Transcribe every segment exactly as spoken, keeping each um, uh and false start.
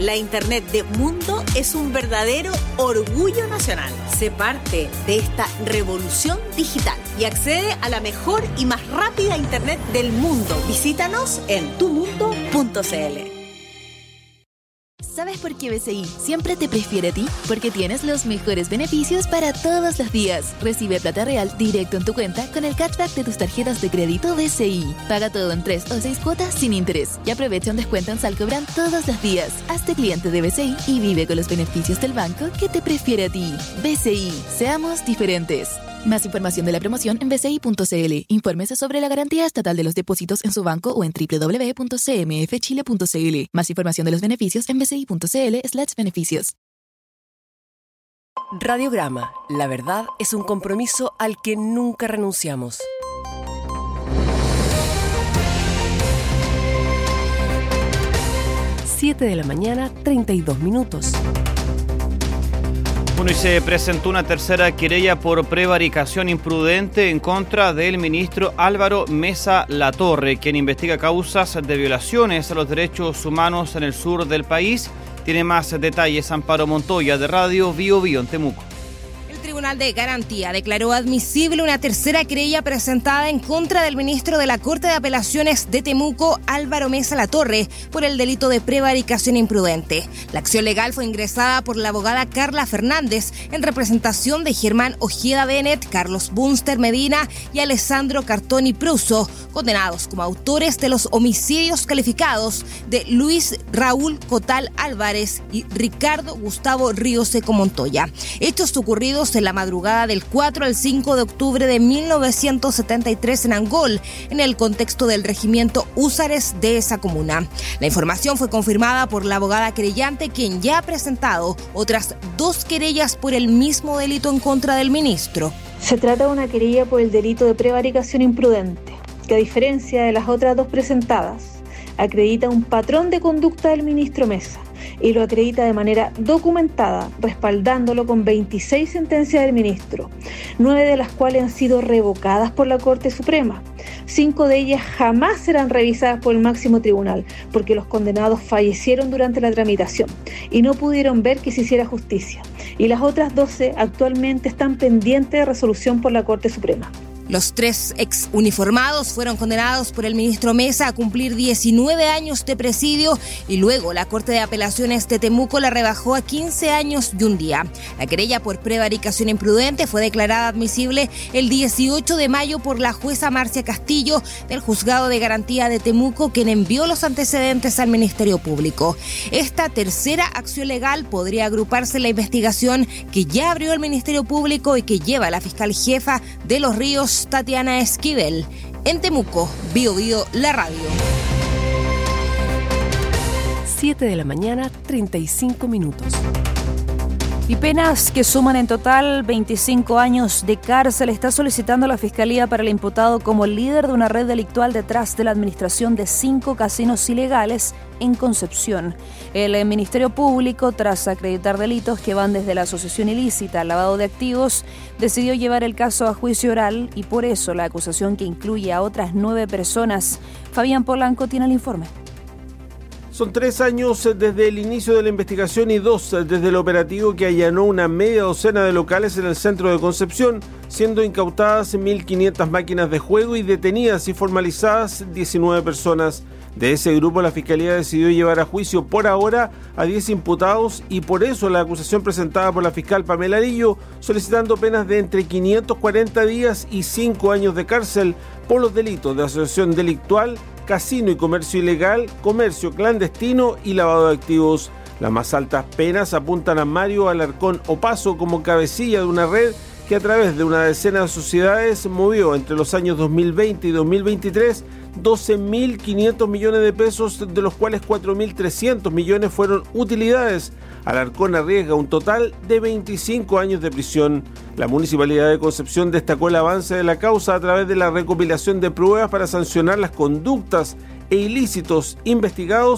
La Internet de Mundo es un verdadero orgullo nacional. Sé parte de esta revolución digital y accede a la mejor y más rápida Internet del mundo. Visítanos en tu mundo punto c l. ¿Sabes por qué B C I siempre te prefiere a ti? Porque tienes los mejores beneficios para todos los días. Recibe plata real directo en tu cuenta con el cashback de tus tarjetas de crédito B C I. Paga todo en tres o seis cuotas sin interés y aprovecha un descuento en Salcobran todos los días. Hazte cliente de B C I y vive con los beneficios del banco que te prefiere a ti. B C I, seamos diferentes. Más información de la promoción en b c i punto c l. Infórmese sobre la garantía estatal de los depósitos en su banco o en doble u doble u doble u punto c m f chile punto c l. Más información de los beneficios en b c i punto c l slash beneficios. Radiograma. La verdad es un compromiso al que nunca renunciamos. siete de la mañana, treinta y dos minutos. Bueno, y se presentó una tercera querella por prevaricación imprudente en contra del ministro Álvaro Mesa Latorre, quien investiga causas de violaciones a los derechos humanos en el sur del país. Tiene más detalles Amparo Montoya, de Radio Bio Bio en Temuco. El Tribunal de Garantía declaró admisible una tercera querella presentada en contra del ministro de la Corte de Apelaciones de Temuco, Álvaro Mesa Latorre, por el delito de prevaricación imprudente. La acción legal fue ingresada por la abogada Carla Fernández en representación de Germán Ojeda Bennett, Carlos Bunster Medina y Alessandro Cartoni Pruso, condenados como autores de los homicidios calificados de Luis Raúl Cotal Álvarez y Ricardo Gustavo Ríos Seco Montoya. Hechos ocurridos en la madrugada del cuatro al cinco de octubre de mil novecientos setenta y tres en Angol, en el contexto del regimiento Húsares de esa comuna. La información fue confirmada por la abogada querellante, quien ya ha presentado otras dos querellas por el mismo delito en contra del ministro. Se trata de una querella por el delito de prevaricación imprudente, que a diferencia de las otras dos presentadas, acredita un patrón de conducta del ministro Mesa y lo acredita de manera documentada, respaldándolo con veintiséis sentencias del ministro, nueve de las cuales han sido revocadas por la Corte Suprema. Cinco de ellas jamás serán revisadas por el máximo tribunal, porque los condenados fallecieron durante la tramitación y no pudieron ver que se hiciera justicia. Y las otras doce actualmente están pendientes de resolución por la Corte Suprema. Los tres ex uniformados fueron condenados por el ministro Mesa a cumplir diecinueve años de presidio y luego la Corte de Apelaciones de Temuco la rebajó a quince años y un día. La querella por prevaricación imprudente fue declarada admisible el dieciocho de mayo por la jueza Marcia Castillo del Juzgado de Garantía de Temuco, quien envió los antecedentes al Ministerio Público. Esta tercera acción legal podría agruparse en la investigación que ya abrió el Ministerio Público y que lleva la fiscal jefa de Los Ríos, Tatiana Esquivel. En Temuco, Bio Bio, la radio. siete de la mañana, treinta y cinco minutos. Y penas que suman en total veinticinco años de cárcel está solicitando la Fiscalía para el imputado como líder de una red delictual detrás de la administración de cinco casinos ilegales en Concepción. El Ministerio Público, tras acreditar delitos que van desde la asociación ilícita al lavado de activos, decidió llevar el caso a juicio oral y por eso la acusación, que incluye a otras nueve personas. Fabián Polanco tiene el informe. Son tres años desde el inicio de la investigación y dos desde el operativo que allanó una media docena de locales en el centro de Concepción, siendo incautadas mil quinientas máquinas de juego y detenidas y formalizadas diecinueve personas. De ese grupo, la Fiscalía decidió llevar a juicio por ahora a diez imputados y por eso la acusación presentada por la fiscal Pamela Arillo, solicitando penas de entre quinientos cuarenta días y cinco años de cárcel por los delitos de asociación delictual, casino y comercio ilegal, comercio clandestino y lavado de activos. Las más altas penas apuntan a Mario Alarcón Opaso como cabecilla de una red que a través de una decena de sociedades movió entre los años dos mil veinte y dos mil veintitrés doce mil quinientos millones de pesos, de los cuales cuatro mil trescientos millones fueron utilidades. Alarcón arriesga un total de veinticinco años de prisión. La Municipalidad de Concepción destacó el avance de la causa a través de la recopilación de pruebas para sancionar las conductas e ilícitos investigados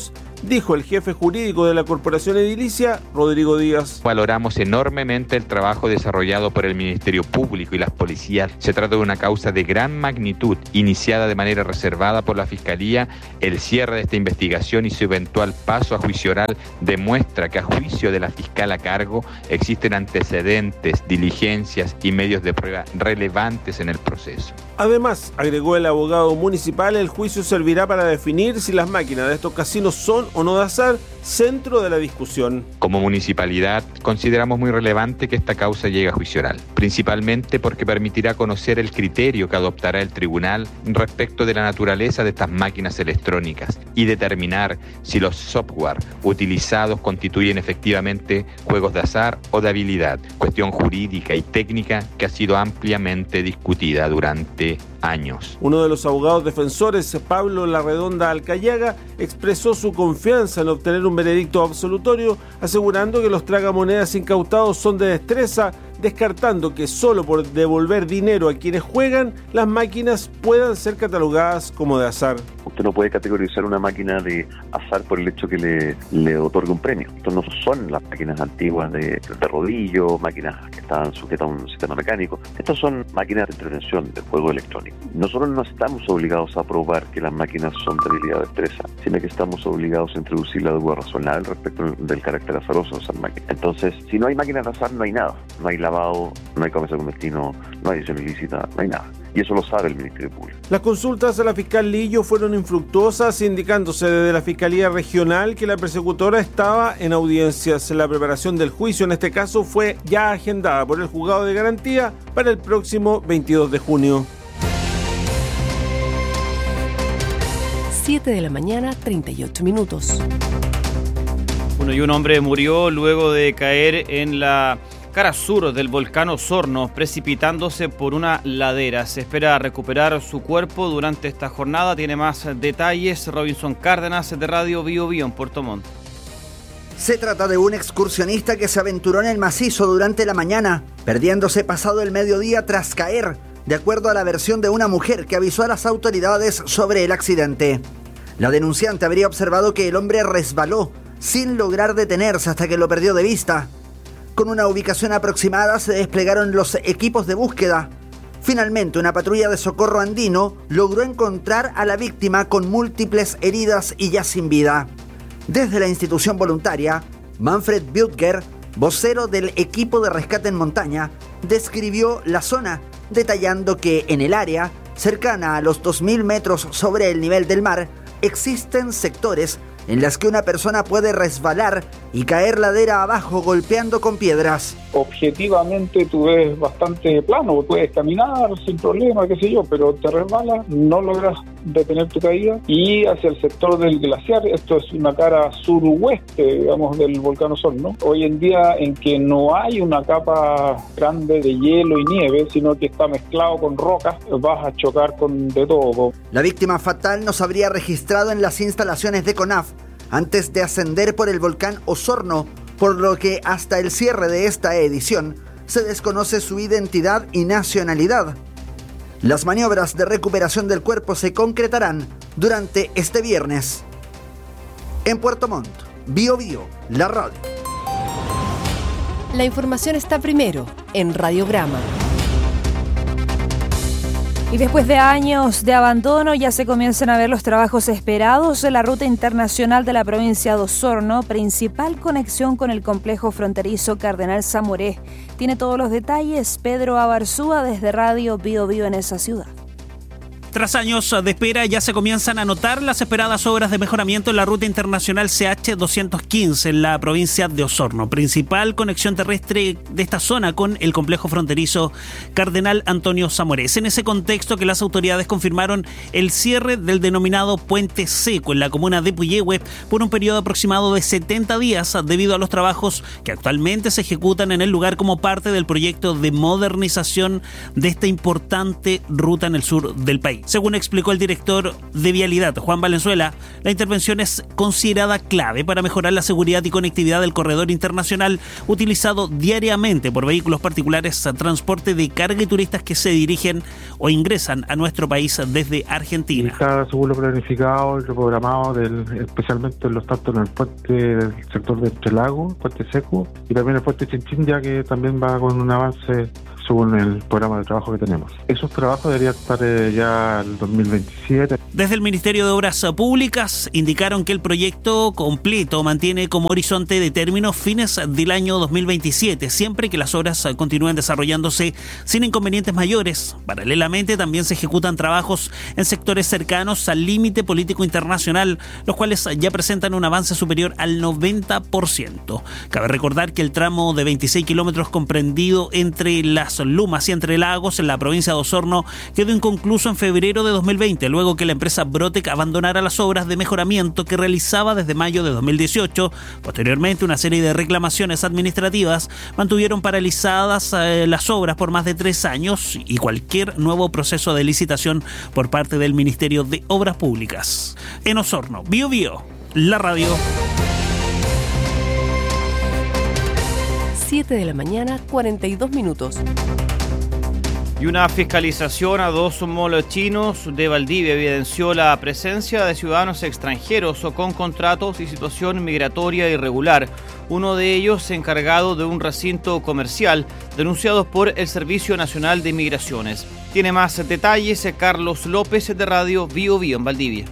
dijo el jefe jurídico de la Corporación Edilicia, Rodrigo Díaz. Valoramos enormemente el trabajo desarrollado por el Ministerio Público y las policías. Se trata de una causa de gran magnitud, iniciada de manera reservada por la Fiscalía. El cierre de esta investigación y su eventual paso a juicio oral demuestra que a juicio de la fiscal a cargo existen antecedentes, diligencias y medios de prueba relevantes en el proceso. Además, agregó el abogado municipal, el juicio servirá para definir si las máquinas de estos casinos son o no de azar, centro de la discusión. Como municipalidad, consideramos muy relevante que esta causa llegue a juicio oral, principalmente porque permitirá conocer el criterio que adoptará el tribunal respecto de la naturaleza de estas máquinas electrónicas y determinar si los software utilizados constituyen efectivamente juegos de azar o de habilidad, cuestión jurídica y técnica que ha sido ampliamente discutida durante años. Uno de los abogados defensores, Pablo Larredonda Alcayaga, expresó su confianza en obtener un veredicto absolutorio, asegurando que los tragamonedas incautados son de destreza, descartando que solo por devolver dinero a quienes juegan, las máquinas puedan ser catalogadas como de azar. Usted no puede categorizar una máquina de azar por el hecho que le, le otorgue un premio. Estos no son las máquinas antiguas de, de rodillo, máquinas que están sujetas a un sistema mecánico. Estas son máquinas de intervención del juego electrónico. Nosotros no estamos obligados a probar que las máquinas son de habilidad de destreza, sino que estamos obligados a introducir la duda razonable respecto del carácter azaroso de esas máquinas. Entonces, si no hay máquinas de azar, no hay nada. No hay lavado, no hay comercio clandestino, no hay edición ilícita, no hay nada. Y eso lo sabe el Ministerio Público. Las consultas a la fiscal Lillo fueron infructuosas, indicándose desde la Fiscalía Regional que la persecutora estaba en audiencias. La preparación del juicio en este caso fue ya agendada por el juzgado de garantía para el próximo veintidós de junio. siete de la mañana, treinta y ocho minutos. Bueno, y un hombre murió luego de caer en la cara sur del volcán Osorno, precipitándose por una ladera. Se espera recuperar su cuerpo durante esta jornada. Tiene más detalles Robinson Cárdenas de Radio Bio Bio en Puerto Montt. Se trata de un excursionista que se aventuró en el macizo durante la mañana, perdiéndose pasado el mediodía tras caer, de acuerdo a la versión de una mujer que avisó a las autoridades sobre el accidente. La denunciante habría observado que el hombre resbaló sin lograr detenerse hasta que lo perdió de vista. Con una ubicación aproximada se desplegaron los equipos de búsqueda. Finalmente, una patrulla de socorro andino logró encontrar a la víctima con múltiples heridas y ya sin vida. Desde la institución voluntaria, Manfred Butger, vocero del equipo de rescate en montaña, describió la zona, detallando que en el área, cercana a los dos mil metros sobre el nivel del mar, existen sectores en las que una persona puede resbalar y caer ladera abajo golpeando con piedras. Objetivamente tú ves bastante plano, puedes caminar sin problema, qué sé yo, pero te resbalas, no logras detener tu caída y hacia el sector del glaciar, esto es una cara suroeste, digamos, del volcán Osorno. Hoy en día en que no hay una capa grande de hielo y nieve, sino que está mezclado con rocas, vas a chocar con de todo. La víctima fatal no se habría registrado en las instalaciones de CONAF antes de ascender por el volcán Osorno, por lo que hasta el cierre de esta edición se desconoce su identidad y nacionalidad. Las maniobras de recuperación del cuerpo se concretarán durante este viernes. En Puerto Montt, Bio Bio, la radio. La información está primero en Radiograma. Y después de años de abandono ya se comienzan a ver los trabajos esperados de la ruta internacional de la provincia de Osorno, principal conexión con el complejo fronterizo Cardenal Zamoré. Tiene todos los detalles Pedro Abarzúa desde Radio Bio Bio en esa ciudad. Tras años de espera, ya se comienzan a notar las esperadas obras de mejoramiento en la ruta internacional C H doscientos quince en la provincia de Osorno, principal conexión terrestre de esta zona con el complejo fronterizo Cardenal Antonio Zamorés. En ese contexto que las autoridades confirmaron el cierre del denominado Puente Seco en la comuna de Puyehue por un periodo aproximado de setenta días debido a los trabajos que actualmente se ejecutan en el lugar como parte del proyecto de modernización de esta importante ruta en el sur del país. Según explicó el director de Vialidad, Juan Valenzuela, la intervención es considerada clave para mejorar la seguridad y conectividad del corredor internacional utilizado diariamente por vehículos particulares a transporte de carga y turistas que se dirigen o ingresan a nuestro país desde Argentina. Está según lo planificado y lo programado, del, especialmente en los tanto en el puente del sector de Chelago, puente seco, y también el puente Chinchín, ya que también va con un avance según el programa de trabajo que tenemos. Esos trabajos deberían estar eh, ya en el dos mil veintisiete. Desde el Ministerio de Obras Públicas indicaron que el proyecto completo mantiene como horizonte de término fines del año dos mil veintisiete, siempre que las obras continúen desarrollándose sin inconvenientes mayores. Paralelamente también se ejecutan trabajos en sectores cercanos al límite político internacional, los cuales ya presentan un avance superior al noventa por ciento. Cabe recordar que el tramo de veintiséis kilómetros comprendido entre las Lumas y Entre Lagos en la provincia de Osorno quedó inconcluso en febrero de dos mil veinte, luego que la empresa Brotec abandonara las obras de mejoramiento que realizaba desde mayo de dos mil dieciocho. Posteriormente, una serie de reclamaciones administrativas mantuvieron paralizadas eh, las obras por más de tres años y cualquier nuevo proceso de licitación por parte del Ministerio de Obras Públicas. En Osorno, Bio Bio, la radio. siete de la mañana, cuarenta y dos minutos. Y una fiscalización a dos malls chinos de Valdivia evidenció la presencia de ciudadanos extranjeros o con contratos y situación migratoria irregular. Uno de ellos encargado de un recinto comercial, denunciados por el Servicio Nacional de Migraciones. Tiene más detalles Carlos López de Radio Bio Bio en Valdivia.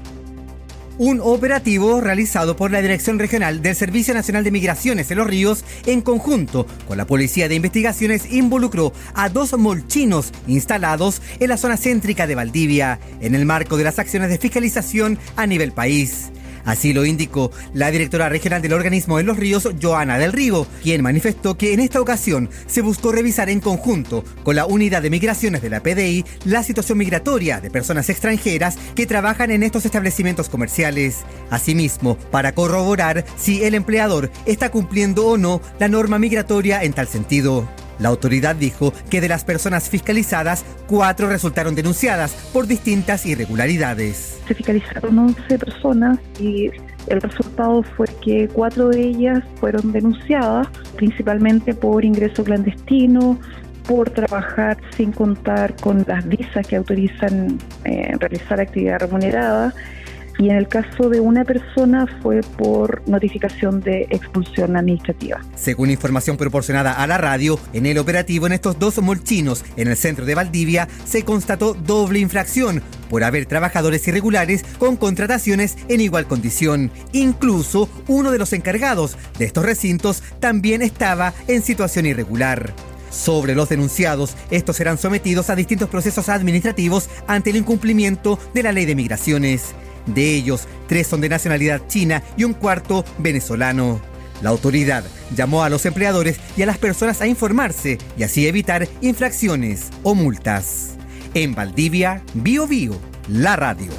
Un operativo realizado por la Dirección Regional del Servicio Nacional de Migraciones en Los Ríos, en conjunto con la Policía de Investigaciones, involucró a dos malls chinos instalados en la zona céntrica de Valdivia, en el marco de las acciones de fiscalización a nivel país. Así lo indicó la directora regional del organismo en Los Ríos, Joana del Río, quien manifestó que en esta ocasión se buscó revisar en conjunto con la Unidad de Migraciones de la P D I la situación migratoria de personas extranjeras que trabajan en estos establecimientos comerciales. Asimismo, para corroborar si el empleador está cumpliendo o no la norma migratoria en tal sentido. La autoridad dijo que de las personas fiscalizadas, cuatro resultaron denunciadas por distintas irregularidades. Se fiscalizaron once personas y el resultado fue que cuatro de ellas fueron denunciadas, principalmente por ingreso clandestino, por trabajar sin contar con las visas que autorizan eh, realizar actividad remunerada. Y en el caso de una persona fue por notificación de expulsión administrativa. Según información proporcionada a la radio, en el operativo en estos dos malls chinos en el centro de Valdivia se constató doble infracción por haber trabajadores irregulares con contrataciones en igual condición. Incluso uno de los encargados de estos recintos también estaba en situación irregular. Sobre los denunciados, estos serán sometidos a distintos procesos administrativos ante el incumplimiento de la ley de migraciones. De ellos, tres son de nacionalidad china y un cuarto venezolano. La autoridad llamó a los empleadores y a las personas a informarse y así evitar infracciones o multas. En Valdivia, Bio Bio, la radio.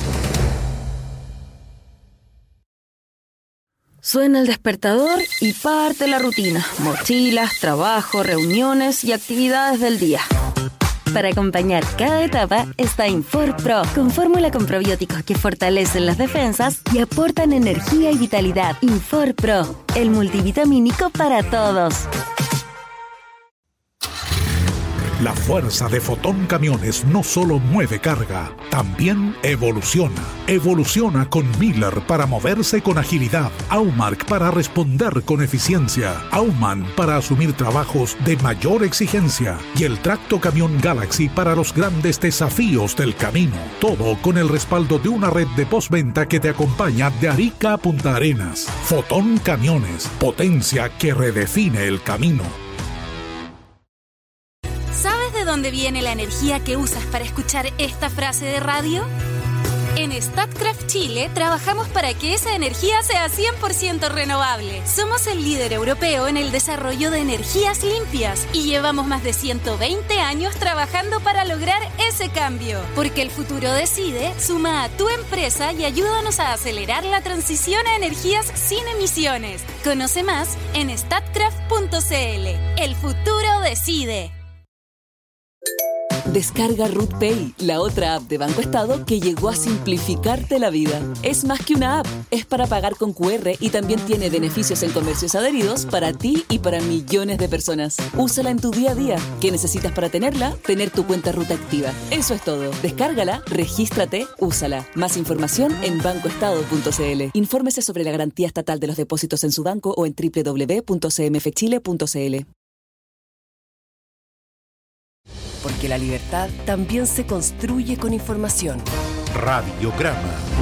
Suena el despertador y parte la rutina. Mochilas, trabajo, reuniones y actividades del día. Para acompañar cada etapa está Infor Pro, con fórmula con probióticos que fortalecen las defensas y aportan energía y vitalidad. Infor Pro, el multivitamínico para todos. La fuerza de Fotón Camiones no solo mueve carga, también evoluciona. Evoluciona con Miller para moverse con agilidad, Aumark para responder con eficiencia, Auman para asumir trabajos de mayor exigencia y el Tracto Camión Galaxy para los grandes desafíos del camino. Todo con el respaldo de una red de postventa que te acompaña de Arica a Punta Arenas. Fotón Camiones, potencia que redefine el camino. ¿Sabes de dónde viene la energía que usas para escuchar esta frase de radio? En Statkraft Chile trabajamos para que esa energía sea cien por ciento renovable. Somos el líder europeo en el desarrollo de energías limpias y llevamos más de ciento veinte años trabajando para lograr ese cambio. Porque el futuro decide, suma a tu empresa y ayúdanos a acelerar la transición a energías sin emisiones. Conoce más en statkraft punto c l. El futuro decide. Descarga Ruth Pay, la otra app de Banco Estado que llegó a simplificarte la vida. Es más que una app, es para pagar con cu erre y también tiene beneficios en comercios adheridos para ti y para millones de personas. Úsala en tu día a día. ¿Qué necesitas para tenerla? Tener tu cuenta Ruth activa. Eso es todo. Descárgala, regístrate, úsala. Más información en banco estado punto c l. Infórmese sobre la garantía estatal de los depósitos en su banco o en doble u doble u doble u punto c m f chile punto c l. Porque la libertad también se construye con información. Radiograma.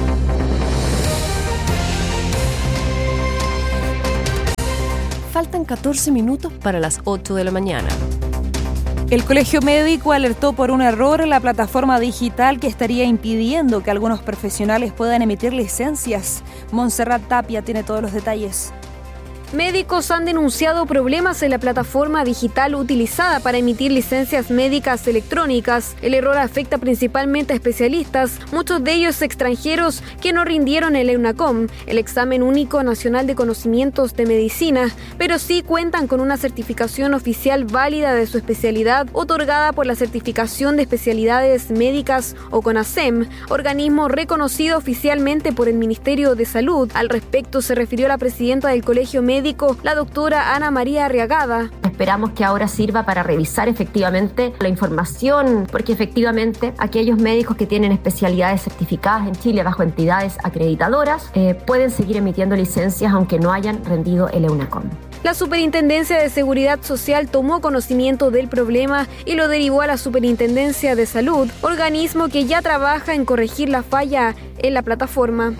Faltan catorce minutos para las ocho de la mañana. El Colegio Médico alertó por un error en la plataforma digital que estaría impidiendo que algunos profesionales puedan emitir licencias. Montserrat Tapia tiene todos los detalles. Médicos han denunciado problemas en la plataforma digital utilizada para emitir licencias médicas electrónicas. El error afecta principalmente a especialistas, muchos de ellos extranjeros que no rindieron el EUNACOM, el examen único nacional de conocimientos de medicina, pero sí cuentan con una certificación oficial válida de su especialidad otorgada por la Certificación de Especialidades Médicas o CONASEM, organismo reconocido oficialmente por el Ministerio de Salud. Al respecto se refirió la presidenta del Colegio Médico, la doctora Ana María Arriagada. Esperamos que ahora sirva para revisar efectivamente la información, porque efectivamente aquellos médicos que tienen especialidades certificadas en Chile bajo entidades acreditadoras eh, pueden seguir emitiendo licencias aunque no hayan rendido el EUNACOM. La Superintendencia de Seguridad Social tomó conocimiento del problema y lo derivó a la Superintendencia de Salud, organismo que ya trabaja en corregir la falla en la plataforma.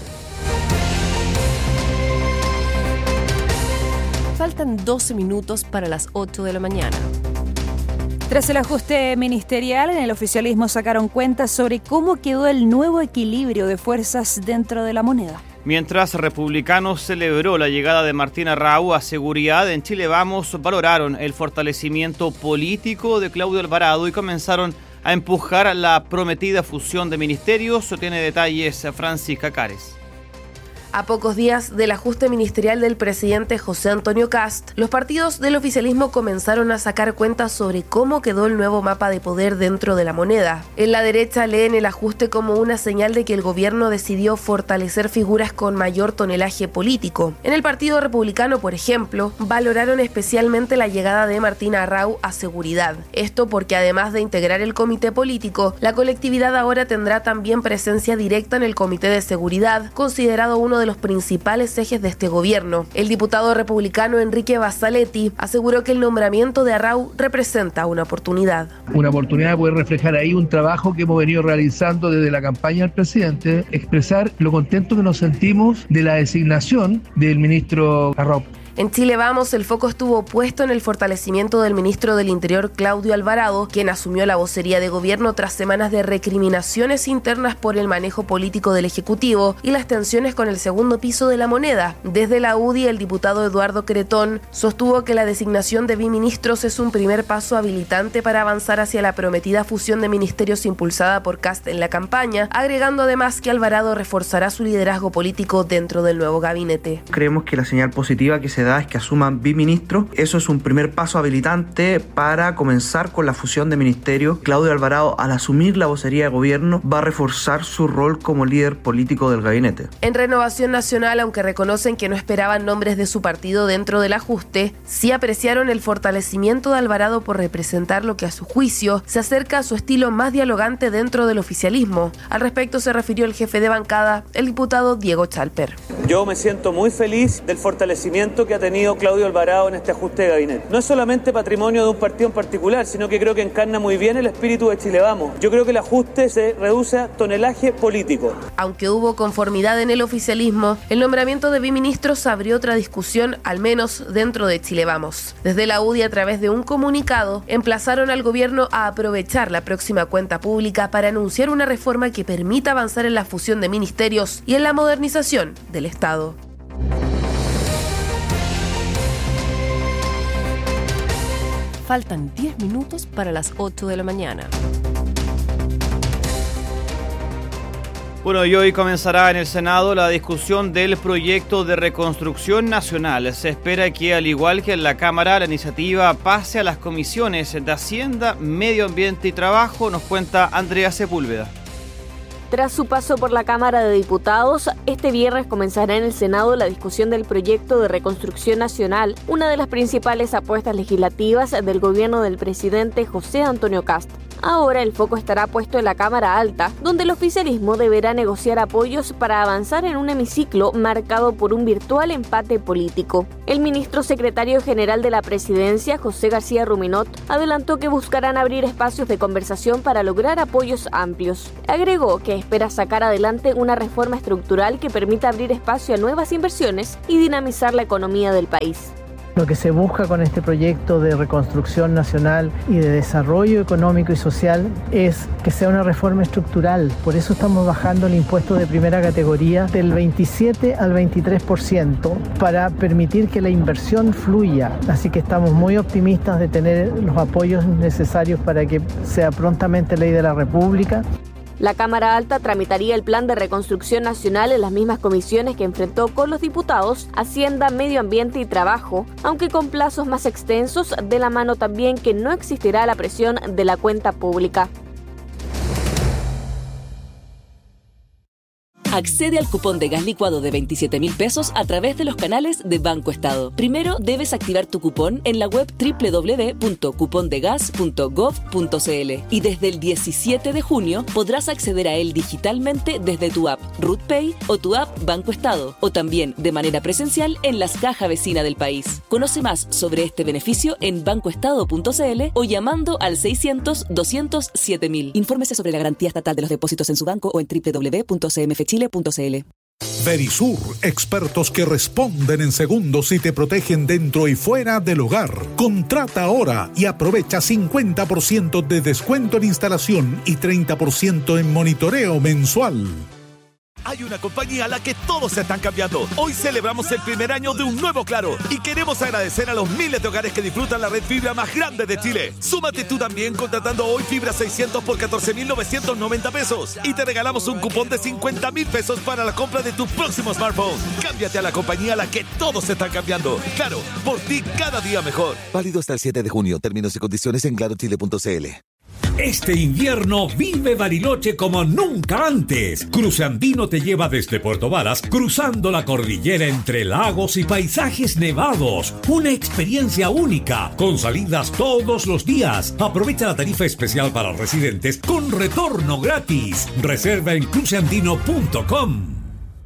Faltan doce minutos para las ocho de la mañana. Tras el ajuste ministerial, en el oficialismo sacaron cuentas sobre cómo quedó el nuevo equilibrio de fuerzas dentro de la moneda. Mientras Republicanos celebró la llegada de Martín Arrau a Seguridad, en Chile Vamos valoraron el fortalecimiento político de Claudio Alvarado y comenzaron a empujar la prometida fusión de ministerios. Tiene detalles Francisca Cares. A pocos días del ajuste ministerial del presidente José Antonio Kast, los partidos del oficialismo comenzaron a sacar cuentas sobre cómo quedó el nuevo mapa de poder dentro de la moneda. En la derecha leen el ajuste como una señal de que el gobierno decidió fortalecer figuras con mayor tonelaje político. En el Partido Republicano, por ejemplo, valoraron especialmente la llegada de Martín Arrau a Seguridad. Esto porque además de integrar el comité político, la colectividad ahora tendrá también presencia directa en el Comité de Seguridad, considerado uno de los principales ejes de este gobierno. El diputado republicano Enrique Basaletti aseguró que el nombramiento de Arrau representa una oportunidad. Una oportunidad de poder reflejar ahí un trabajo que hemos venido realizando desde la campaña del presidente, expresar lo contento que nos sentimos de la designación del ministro Arrau. En Chile Vamos, el foco estuvo puesto en el fortalecimiento del ministro del Interior Claudio Alvarado, quien asumió la vocería de gobierno tras semanas de recriminaciones internas por el manejo político del Ejecutivo y las tensiones con el segundo piso de la moneda. Desde la U D I, el diputado Eduardo Cretón sostuvo que la designación de biministros es un primer paso habilitante para avanzar hacia la prometida fusión de ministerios impulsada por Kast en la campaña, agregando además que Alvarado reforzará su liderazgo político dentro del nuevo gabinete. Creemos que la señal positiva que se es que asuman biministros. Eso es un primer paso habilitante para comenzar con la fusión de ministerios. Claudio Alvarado, al asumir la vocería de gobierno, va a reforzar su rol como líder político del gabinete. En Renovación Nacional, aunque reconocen que no esperaban nombres de su partido dentro del ajuste, sí apreciaron el fortalecimiento de Alvarado por representar lo que a su juicio se acerca a su estilo más dialogante dentro del oficialismo. Al respecto se refirió el jefe de bancada, el diputado Diego Chalper. Yo me siento muy feliz del fortalecimiento que ha tenido Claudio Alvarado en este ajuste de gabinete. No es solamente patrimonio de un partido en particular, sino que creo que encarna muy bien el espíritu de Chile Vamos. Yo creo que el ajuste se reduce a tonelaje político. Aunque hubo conformidad en el oficialismo, el nombramiento de biministros abrió otra discusión, al menos dentro de Chile Vamos. Desde la U D I, a través de un comunicado, emplazaron al gobierno a aprovechar la próxima cuenta pública para anunciar una reforma que permita avanzar en la fusión de ministerios y en la modernización del Estado. Faltan diez minutos para las ocho de la mañana. Bueno, y hoy comenzará en el Senado la discusión del proyecto de reconstrucción nacional. Se espera que, al igual que en la Cámara, la iniciativa pase a las comisiones de Hacienda, Medio Ambiente y Trabajo, nos cuenta Andrea Sepúlveda. Tras su paso por la Cámara de Diputados, este viernes comenzará en el Senado la discusión del proyecto de reconstrucción nacional, una de las principales apuestas legislativas del gobierno del presidente José Antonio Kast. Ahora el foco estará puesto en la Cámara Alta, donde el oficialismo deberá negociar apoyos para avanzar en un hemiciclo marcado por un virtual empate político. El ministro secretario general de la Presidencia, José García Ruminot, adelantó que buscarán abrir espacios de conversación para lograr apoyos amplios. Agregó que espera sacar adelante una reforma estructural que permita abrir espacio a nuevas inversiones y dinamizar la economía del país. Lo que se busca con este proyecto de reconstrucción nacional y de desarrollo económico y social es que sea una reforma estructural. Por eso estamos bajando el impuesto de primera categoría del veintisiete al veintitrés por ciento para permitir que la inversión fluya. Así que estamos muy optimistas de tener los apoyos necesarios para que sea prontamente ley de la República. La Cámara Alta tramitaría el Plan de Reconstrucción Nacional en las mismas comisiones que enfrentó con los diputados Hacienda, Medio Ambiente y Trabajo, aunque con plazos más extensos, de la mano también que no existirá la presión de la cuenta pública. Accede al cupón de gas licuado de veintisiete mil pesos a través de los canales de Banco Estado. Primero debes activar tu cupón en la web doble u doble u doble u punto cupondegas punto gov punto cl y desde el diecisiete de junio podrás acceder a él digitalmente desde tu app RutPay o tu app Banco Estado, o también de manera presencial en las cajas vecinas del país. Conoce más sobre este beneficio en bancoestado punto cl o llamando al seiscientos, doscientos, siete mil. Infórmese sobre la garantía estatal de los depósitos en su banco o en doble u doble u doble u punto c m f chile punto c l. Verisur, expertos que responden en segundos y te protegen dentro y fuera del hogar. Contrata ahora y aprovecha cincuenta por ciento de descuento en instalación y treinta por ciento en monitoreo mensual. Hay una compañía a la que todos se están cambiando. Hoy celebramos el primer año de un nuevo Claro y queremos agradecer a los miles de hogares que disfrutan la red fibra más grande de Chile. Súmate tú también contratando hoy fibra seiscientos por catorce mil novecientos noventa pesos y te regalamos un cupón de cincuenta mil pesos para la compra de tu próximo smartphone. Cámbiate a la compañía a la que todos se están cambiando. Claro, por ti cada día mejor. Válido hasta el siete de junio. Términos y condiciones en claro chile punto c l. Este invierno vive Bariloche como nunca antes. Cruce Andino te lleva desde Puerto Varas, cruzando la cordillera entre lagos y paisajes nevados. Una experiencia única, con salidas todos los días. Aprovecha la tarifa especial para residentes con retorno gratis. Reserva en cruce andino punto com.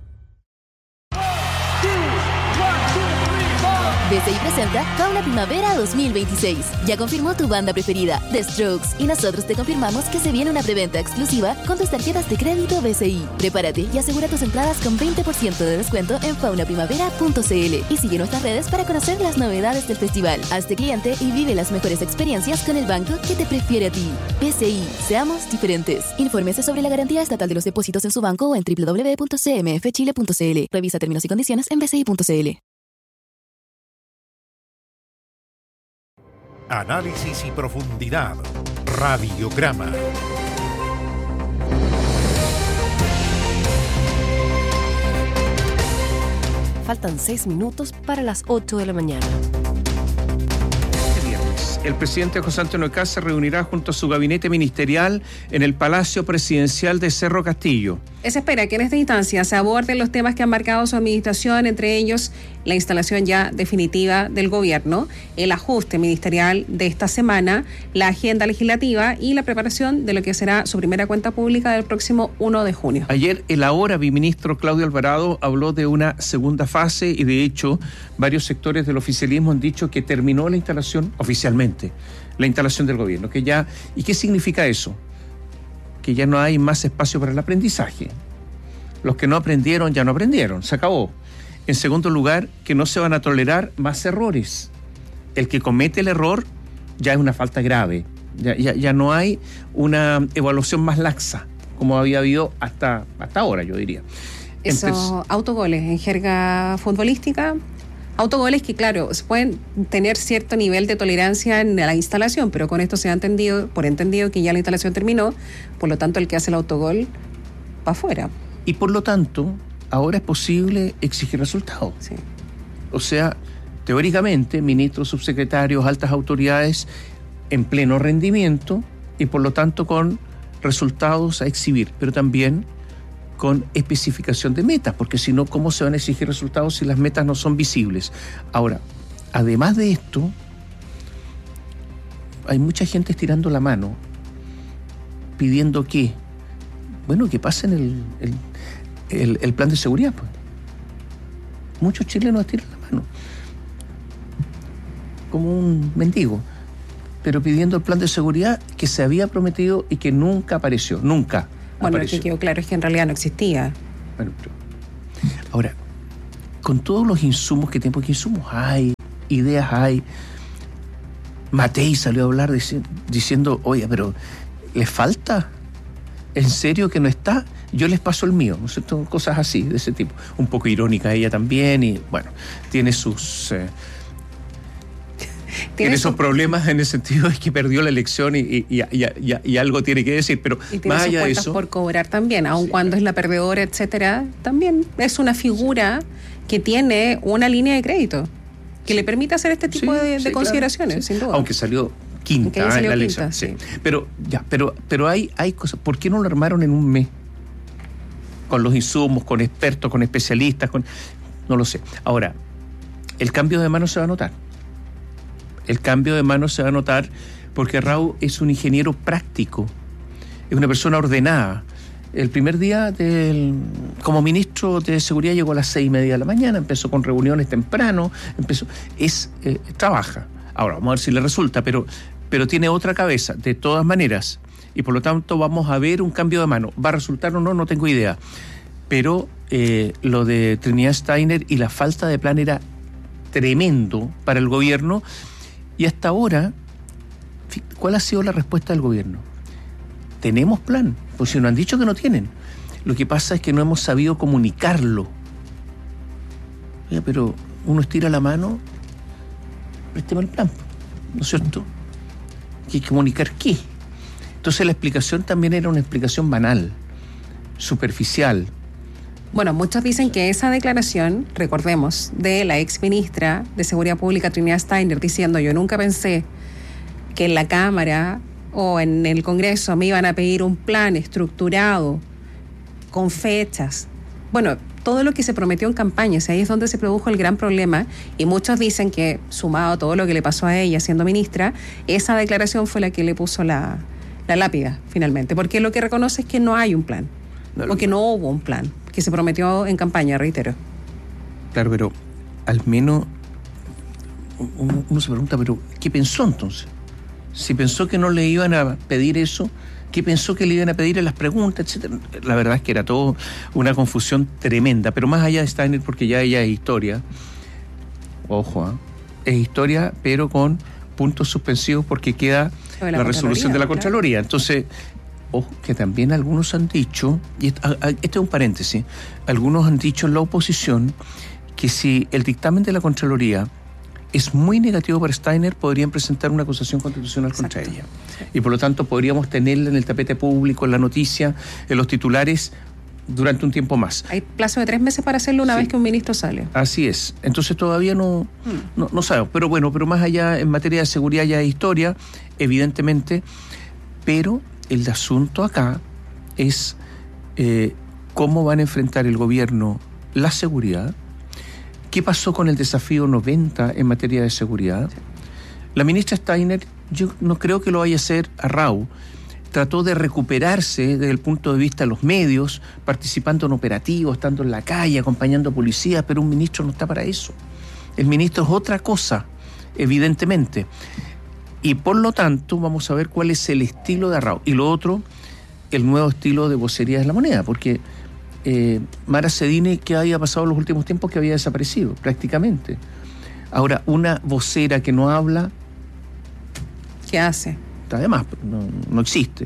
B C I presenta Fauna Primavera dos mil veintiséis. Ya confirmó tu banda preferida, The Strokes, y nosotros te confirmamos que se viene una preventa exclusiva con tus tarjetas de crédito B C I. Prepárate y asegura tus entradas con veinte por ciento de descuento en fauna primavera punto c l y sigue nuestras redes para conocer las novedades del festival. Hazte cliente y vive las mejores experiencias con el banco que te prefiere a ti. B C I, seamos diferentes. Infórmese sobre la garantía estatal de los depósitos en su banco o en doble u doble u doble u punto c m f chile punto c l. Revisa términos y condiciones en b c i punto c l. Análisis y profundidad. Radiograma. Faltan seis minutos para las ocho de la mañana. El presidente José Antonio Kast se reunirá junto a su gabinete ministerial en el Palacio Presidencial de Cerro Castillo. Se espera que en esta instancia se aborden los temas que han marcado su administración, entre ellos la instalación ya definitiva del gobierno, el ajuste ministerial de esta semana, la agenda legislativa y la preparación de lo que será su primera cuenta pública del próximo primero de junio. Ayer el ahora biministro Claudio Alvarado habló de una segunda fase y de hecho varios sectores del oficialismo han dicho que terminó la instalación oficialmente, la instalación del gobierno, que ya, ¿y qué significa eso? Que ya no hay más espacio para el aprendizaje. Los que no aprendieron ya no aprendieron, se acabó. En segundo lugar, que no se van a tolerar más errores. El que comete el error ya es una falta grave. Ya, ya, ya no hay una evaluación más laxa, como había habido hasta, hasta ahora, yo diría. Esos Entonces, autogoles en jerga futbolística, autogoles que, claro, pueden tener cierto nivel de tolerancia en la instalación, pero con esto se ha entendido, por entendido que ya la instalación terminó, por lo tanto el que hace el autogol va afuera. Y por lo tanto, ahora es posible exigir resultados. Sí. O sea, teóricamente, ministros, subsecretarios, altas autoridades en pleno rendimiento y por lo tanto con resultados a exhibir, pero también con especificación de metas, porque si no, ¿cómo se van a exigir resultados si las metas no son visibles? Ahora, además de esto, hay mucha gente estirando la mano, pidiendo que, bueno, que pasen el, el, el, el plan de seguridad. Pues. Muchos chilenos estiran la mano, como un mendigo, pero pidiendo el plan de seguridad que se había prometido y que nunca apareció, nunca. Bueno, apareció. lo que quedó claro es que en realidad no existía. Bueno, pero ahora, con todos los insumos que tenemos, porque insumos hay, ideas hay. Matei salió a hablar dic- diciendo, oye, pero ¿les falta? ¿En serio que no está? Yo les paso el mío, ¿no es cierto? Cosas así, de ese tipo. Un poco irónica ella también y, bueno, tiene sus... Eh, tiene esos problemas en el sentido de que perdió la elección y, y, y, y, y, y algo tiene que decir, pero y tiene más sus allá de cuentas eso... por cobrar también, aun sí, cuando claro. es la perdedora, etcétera, también es una figura que tiene una línea de crédito que sí. le permite hacer este tipo sí, de, de sí, consideraciones, claro, sí. sin duda. Aunque salió quinta en la elección, sí. sí. Pero ya, pero pero hay hay cosas. ¿Por qué no lo armaron en un mes? Con los insumos, con expertos, con especialistas, con no lo sé. Ahora, el cambio de mano se va a notar. El cambio de mano se va a notar porque Raúl es un ingeniero práctico, es una persona ordenada. El primer día del, como ministro de Seguridad llegó a las seis y media de la mañana, empezó con reuniones temprano, empezó, es, eh, trabaja. Ahora, vamos a ver si le resulta, pero, pero tiene otra cabeza, de todas maneras, y por lo tanto vamos a ver un cambio de mano. ¿Va a resultar o no? No tengo idea. Pero eh, lo de Trinidad Steiner y la falta de plan era tremendo para el gobierno, y hasta ahora, ¿cuál ha sido la respuesta del gobierno? Tenemos plan, pues si nos han dicho que no tienen. Lo que pasa es que no hemos sabido comunicarlo. Oye, pero uno estira la mano, présteme el plan, ¿no es cierto? ¿Qué hay que comunicar qué? Entonces la explicación también era una explicación banal, superficial. Bueno, muchos dicen que esa declaración, recordemos, de la ex ministra de Seguridad Pública, Trinidad Steiner, diciendo yo nunca pensé que en la Cámara o en el Congreso me iban a pedir un plan estructurado, con fechas. Bueno, todo lo que se prometió en campaña, o sea, ahí es donde se produjo el gran problema, y muchos dicen que, sumado a todo lo que le pasó a ella siendo ministra, esa declaración fue la que le puso la, la lápida, finalmente, porque lo que reconoce es que no hay un plan, no, o que no hubo un plan, que se prometió en campaña, reitero. Claro, pero al menos uno, uno se pregunta, pero ¿qué pensó entonces? Si pensó que no le iban a pedir eso, ¿qué pensó que le iban a pedir en las preguntas, etcétera? La verdad es que era todo una confusión tremenda, pero más allá de Steiner, porque ya ella es historia, ojo, ¿eh? es historia, pero con puntos suspensivos porque queda la, la resolución de la Contraloría. Claro. Entonces, ojo, que también algunos han dicho, y este es un paréntesis, algunos han dicho en la oposición que si el dictamen de la Contraloría es muy negativo para Steiner, podrían presentar una acusación constitucional Exacto. contra ella. Y por lo tanto podríamos tenerla en el tapete público, en la noticia, en los titulares, durante un tiempo más. Hay plazo de tres meses para hacerlo una sí. vez que un ministro sale. Así es. Entonces todavía no, hmm. no, no sabemos. Pero bueno, pero más allá, en materia de seguridad ya hay historia, evidentemente, pero el asunto acá es eh, cómo van a enfrentar el gobierno la seguridad. ¿Qué pasó con el desafío noventa en materia de seguridad? La ministra Steiner, yo no creo que lo vaya a hacer a Rau. Trató de recuperarse desde el punto de vista de los medios, participando en operativos, estando en la calle, acompañando a policías, pero un ministro no está para eso. El ministro es otra cosa, evidentemente. Y por lo tanto, vamos a ver cuál es el estilo de Rau. Y lo otro, el nuevo estilo de vocería de la moneda, porque Eh, Mara Cedini, ¿qué había pasado en los últimos tiempos? Que había desaparecido prácticamente. Ahora, una vocera que no habla, ¿qué hace? Además, no, no existe.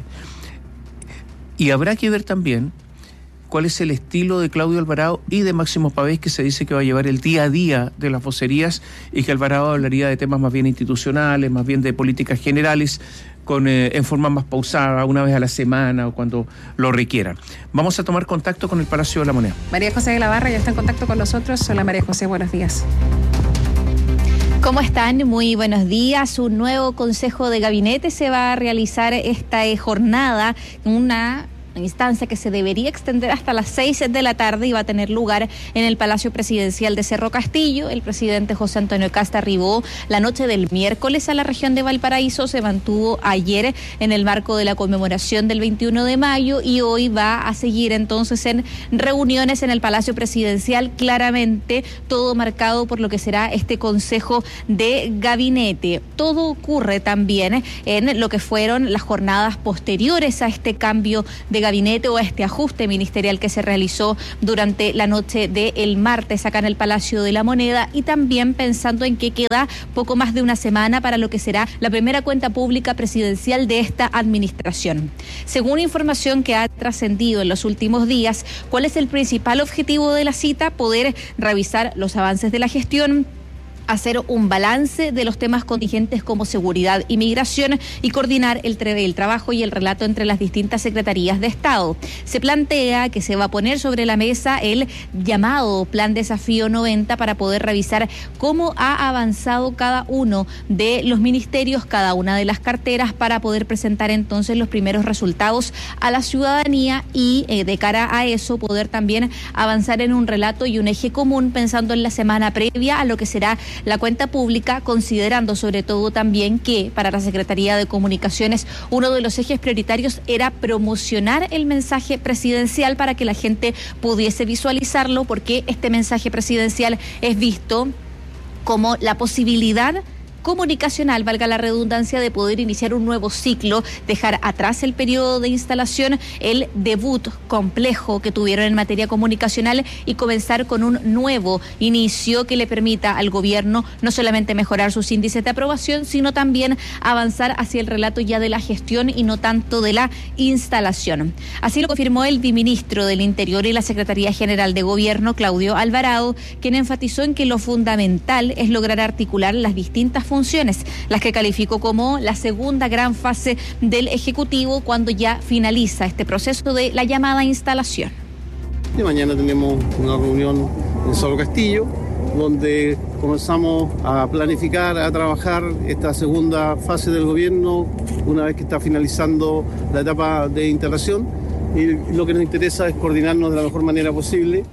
Y habrá que ver también cuál es el estilo de Claudio Alvarado y de Máximo Pavés, que se dice que va a llevar el día a día de las vocerías, y que Alvarado hablaría de temas más bien institucionales, más bien de políticas generales, con, eh, en forma más pausada, una vez a la semana o cuando lo requieran. Vamos a tomar contacto con el Palacio de la Moneda. María José de la Barra ya está en contacto con nosotros. Hola María José, buenos días. ¿Cómo están? Muy buenos días. Un nuevo consejo de gabinete se va a realizar esta jornada, una instancia que se debería extender hasta las seis de la tarde y va a tener lugar en el Palacio Presidencial de Cerro Castillo. El presidente José Antonio Kast arribó la noche del miércoles a la región de Valparaíso, se mantuvo ayer en el marco de la conmemoración del veintiuno de mayo y hoy va a seguir entonces en reuniones en el Palacio Presidencial, claramente todo marcado por lo que será este Consejo de Gabinete. Todo ocurre también en lo que fueron las jornadas posteriores a este cambio de gabinete o a este ajuste ministerial que se realizó durante la noche del martes acá en el Palacio de la Moneda, y también pensando en que queda poco más de una semana para lo que será la primera cuenta pública presidencial de esta administración. Según información que ha trascendido en los últimos días, ¿cuál es el principal objetivo de la cita? Poder revisar los avances de la gestión, hacer un balance de los temas contingentes como seguridad y migración y coordinar el, tra- el trabajo y el relato entre las distintas secretarías de Estado. Se plantea que se va a poner sobre la mesa el llamado Plan Desafío noventa para poder revisar cómo ha avanzado cada uno de los ministerios, cada una de las carteras, para poder presentar entonces los primeros resultados a la ciudadanía y eh, de cara a eso poder también avanzar en un relato y un eje común pensando en la semana previa a lo que será la cuenta pública, considerando sobre todo también que para la Secretaría de Comunicaciones uno de los ejes prioritarios era promocionar el mensaje presidencial para que la gente pudiese visualizarlo, porque este mensaje presidencial es visto como la posibilidad comunicacional, valga la redundancia, de poder iniciar un nuevo ciclo, dejar atrás el periodo de instalación, el debut complejo que tuvieron en materia comunicacional y comenzar con un nuevo inicio que le permita al gobierno no solamente mejorar sus índices de aprobación, sino también avanzar hacia el relato ya de la gestión y no tanto de la instalación. Así lo confirmó el viceministro del Interior y la Secretaría General de Gobierno, Claudio Alvarado, quien enfatizó en que lo fundamental es lograr articular las distintas funciones funciones, las que calificó como la segunda gran fase del Ejecutivo cuando ya finaliza este proceso de la llamada instalación. De mañana tenemos una reunión en Cerro Castillo, donde comenzamos a planificar, a trabajar esta segunda fase del gobierno, una vez que está finalizando la etapa de integración, y lo que nos interesa es coordinarnos de la mejor manera posible.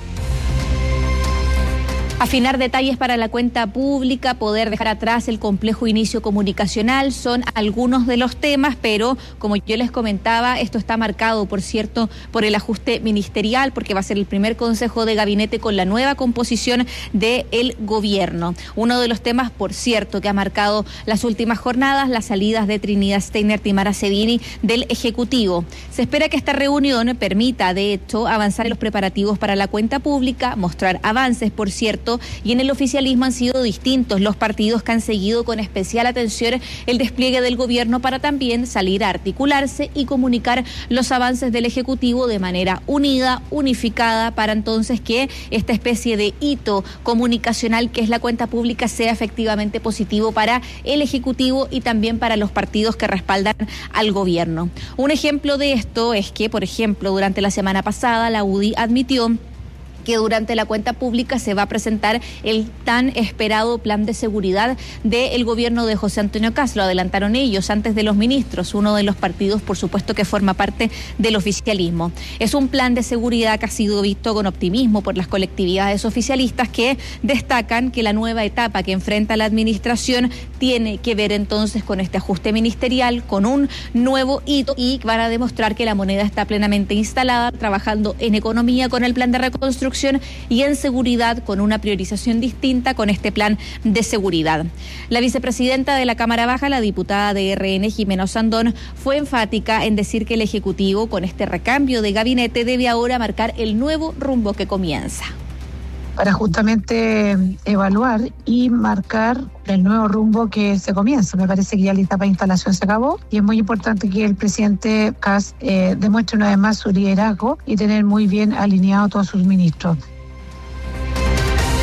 Afinar detalles para la cuenta pública, poder dejar atrás el complejo inicio comunicacional, son algunos de los temas, pero como yo les comentaba, esto está marcado, por cierto, por el ajuste ministerial, porque va a ser el primer consejo de gabinete con la nueva composición del gobierno. Uno de los temas, por cierto, que ha marcado las últimas jornadas, las salidas de Trinidad Steinert y Mara Cedini del Ejecutivo. Se espera que esta reunión permita, de hecho, avanzar en los preparativos para la cuenta pública, mostrar avances, por cierto, y en el oficialismo han sido distintos los partidos que han seguido con especial atención el despliegue del gobierno para también salir a articularse y comunicar los avances del Ejecutivo de manera unida, unificada, para entonces que esta especie de hito comunicacional que es la cuenta pública sea efectivamente positivo para el Ejecutivo y también para los partidos que respaldan al gobierno. Un ejemplo de esto es que, por ejemplo, durante la semana pasada la U D I admitió que durante la cuenta pública se va a presentar el tan esperado plan de seguridad del gobierno de José Antonio Kast. Lo adelantaron ellos antes de los ministros, uno de los partidos, por supuesto, que forma parte del oficialismo. Es un plan de seguridad que ha sido visto con optimismo por las colectividades oficialistas, que destacan que la nueva etapa que enfrenta la administración tiene que ver entonces con este ajuste ministerial, con un nuevo hito, y van a demostrar que la moneda está plenamente instalada, trabajando en economía con el plan de reconstrucción y en seguridad con una priorización distinta con este plan de seguridad. La vicepresidenta de la Cámara Baja, la diputada de R N, Jimena Osandón, fue enfática en decir que el Ejecutivo, con este recambio de gabinete, debe ahora marcar el nuevo rumbo que comienza. Para justamente evaluar y marcar el nuevo rumbo que se comienza. Me parece que ya la etapa de instalación se acabó y es muy importante que el presidente Kast eh, demuestre una vez más su liderazgo y tener muy bien alineado a todos sus ministros.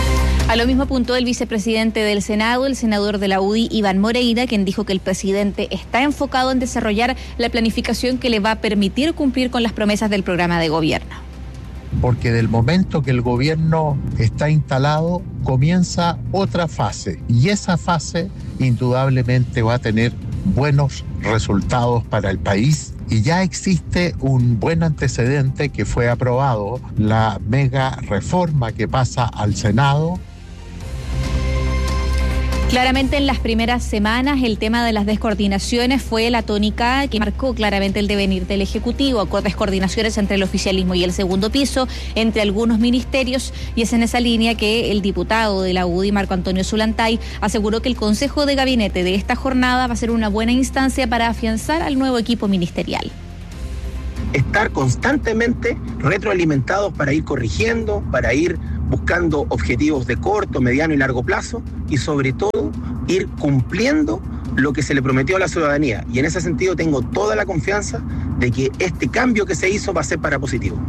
A lo mismo apuntó el vicepresidente del Senado, el senador de la U D I, Iván Moreira, quien dijo que el presidente está enfocado en desarrollar la planificación que le va a permitir cumplir con las promesas del programa de gobierno. Porque del momento que el gobierno está instalado, comienza otra fase. Y esa fase indudablemente va a tener buenos resultados para el país. Y ya existe un buen antecedente que fue aprobado, la mega reforma que pasa al Senado. Claramente en las primeras semanas el tema de las descoordinaciones fue la tónica que marcó claramente el devenir del Ejecutivo, con descoordinaciones entre el oficialismo y el segundo piso, entre algunos ministerios, y es en esa línea que el diputado de la U D I, Marco Antonio Zulantay, aseguró que el Consejo de Gabinete de esta jornada va a ser una buena instancia para afianzar al nuevo equipo ministerial. Estar constantemente retroalimentados para ir corrigiendo, para ir buscando objetivos de corto, mediano y largo plazo y sobre todo ir cumpliendo lo que se le prometió a la ciudadanía. Y en ese sentido tengo toda la confianza de que este cambio que se hizo va a ser para positivo.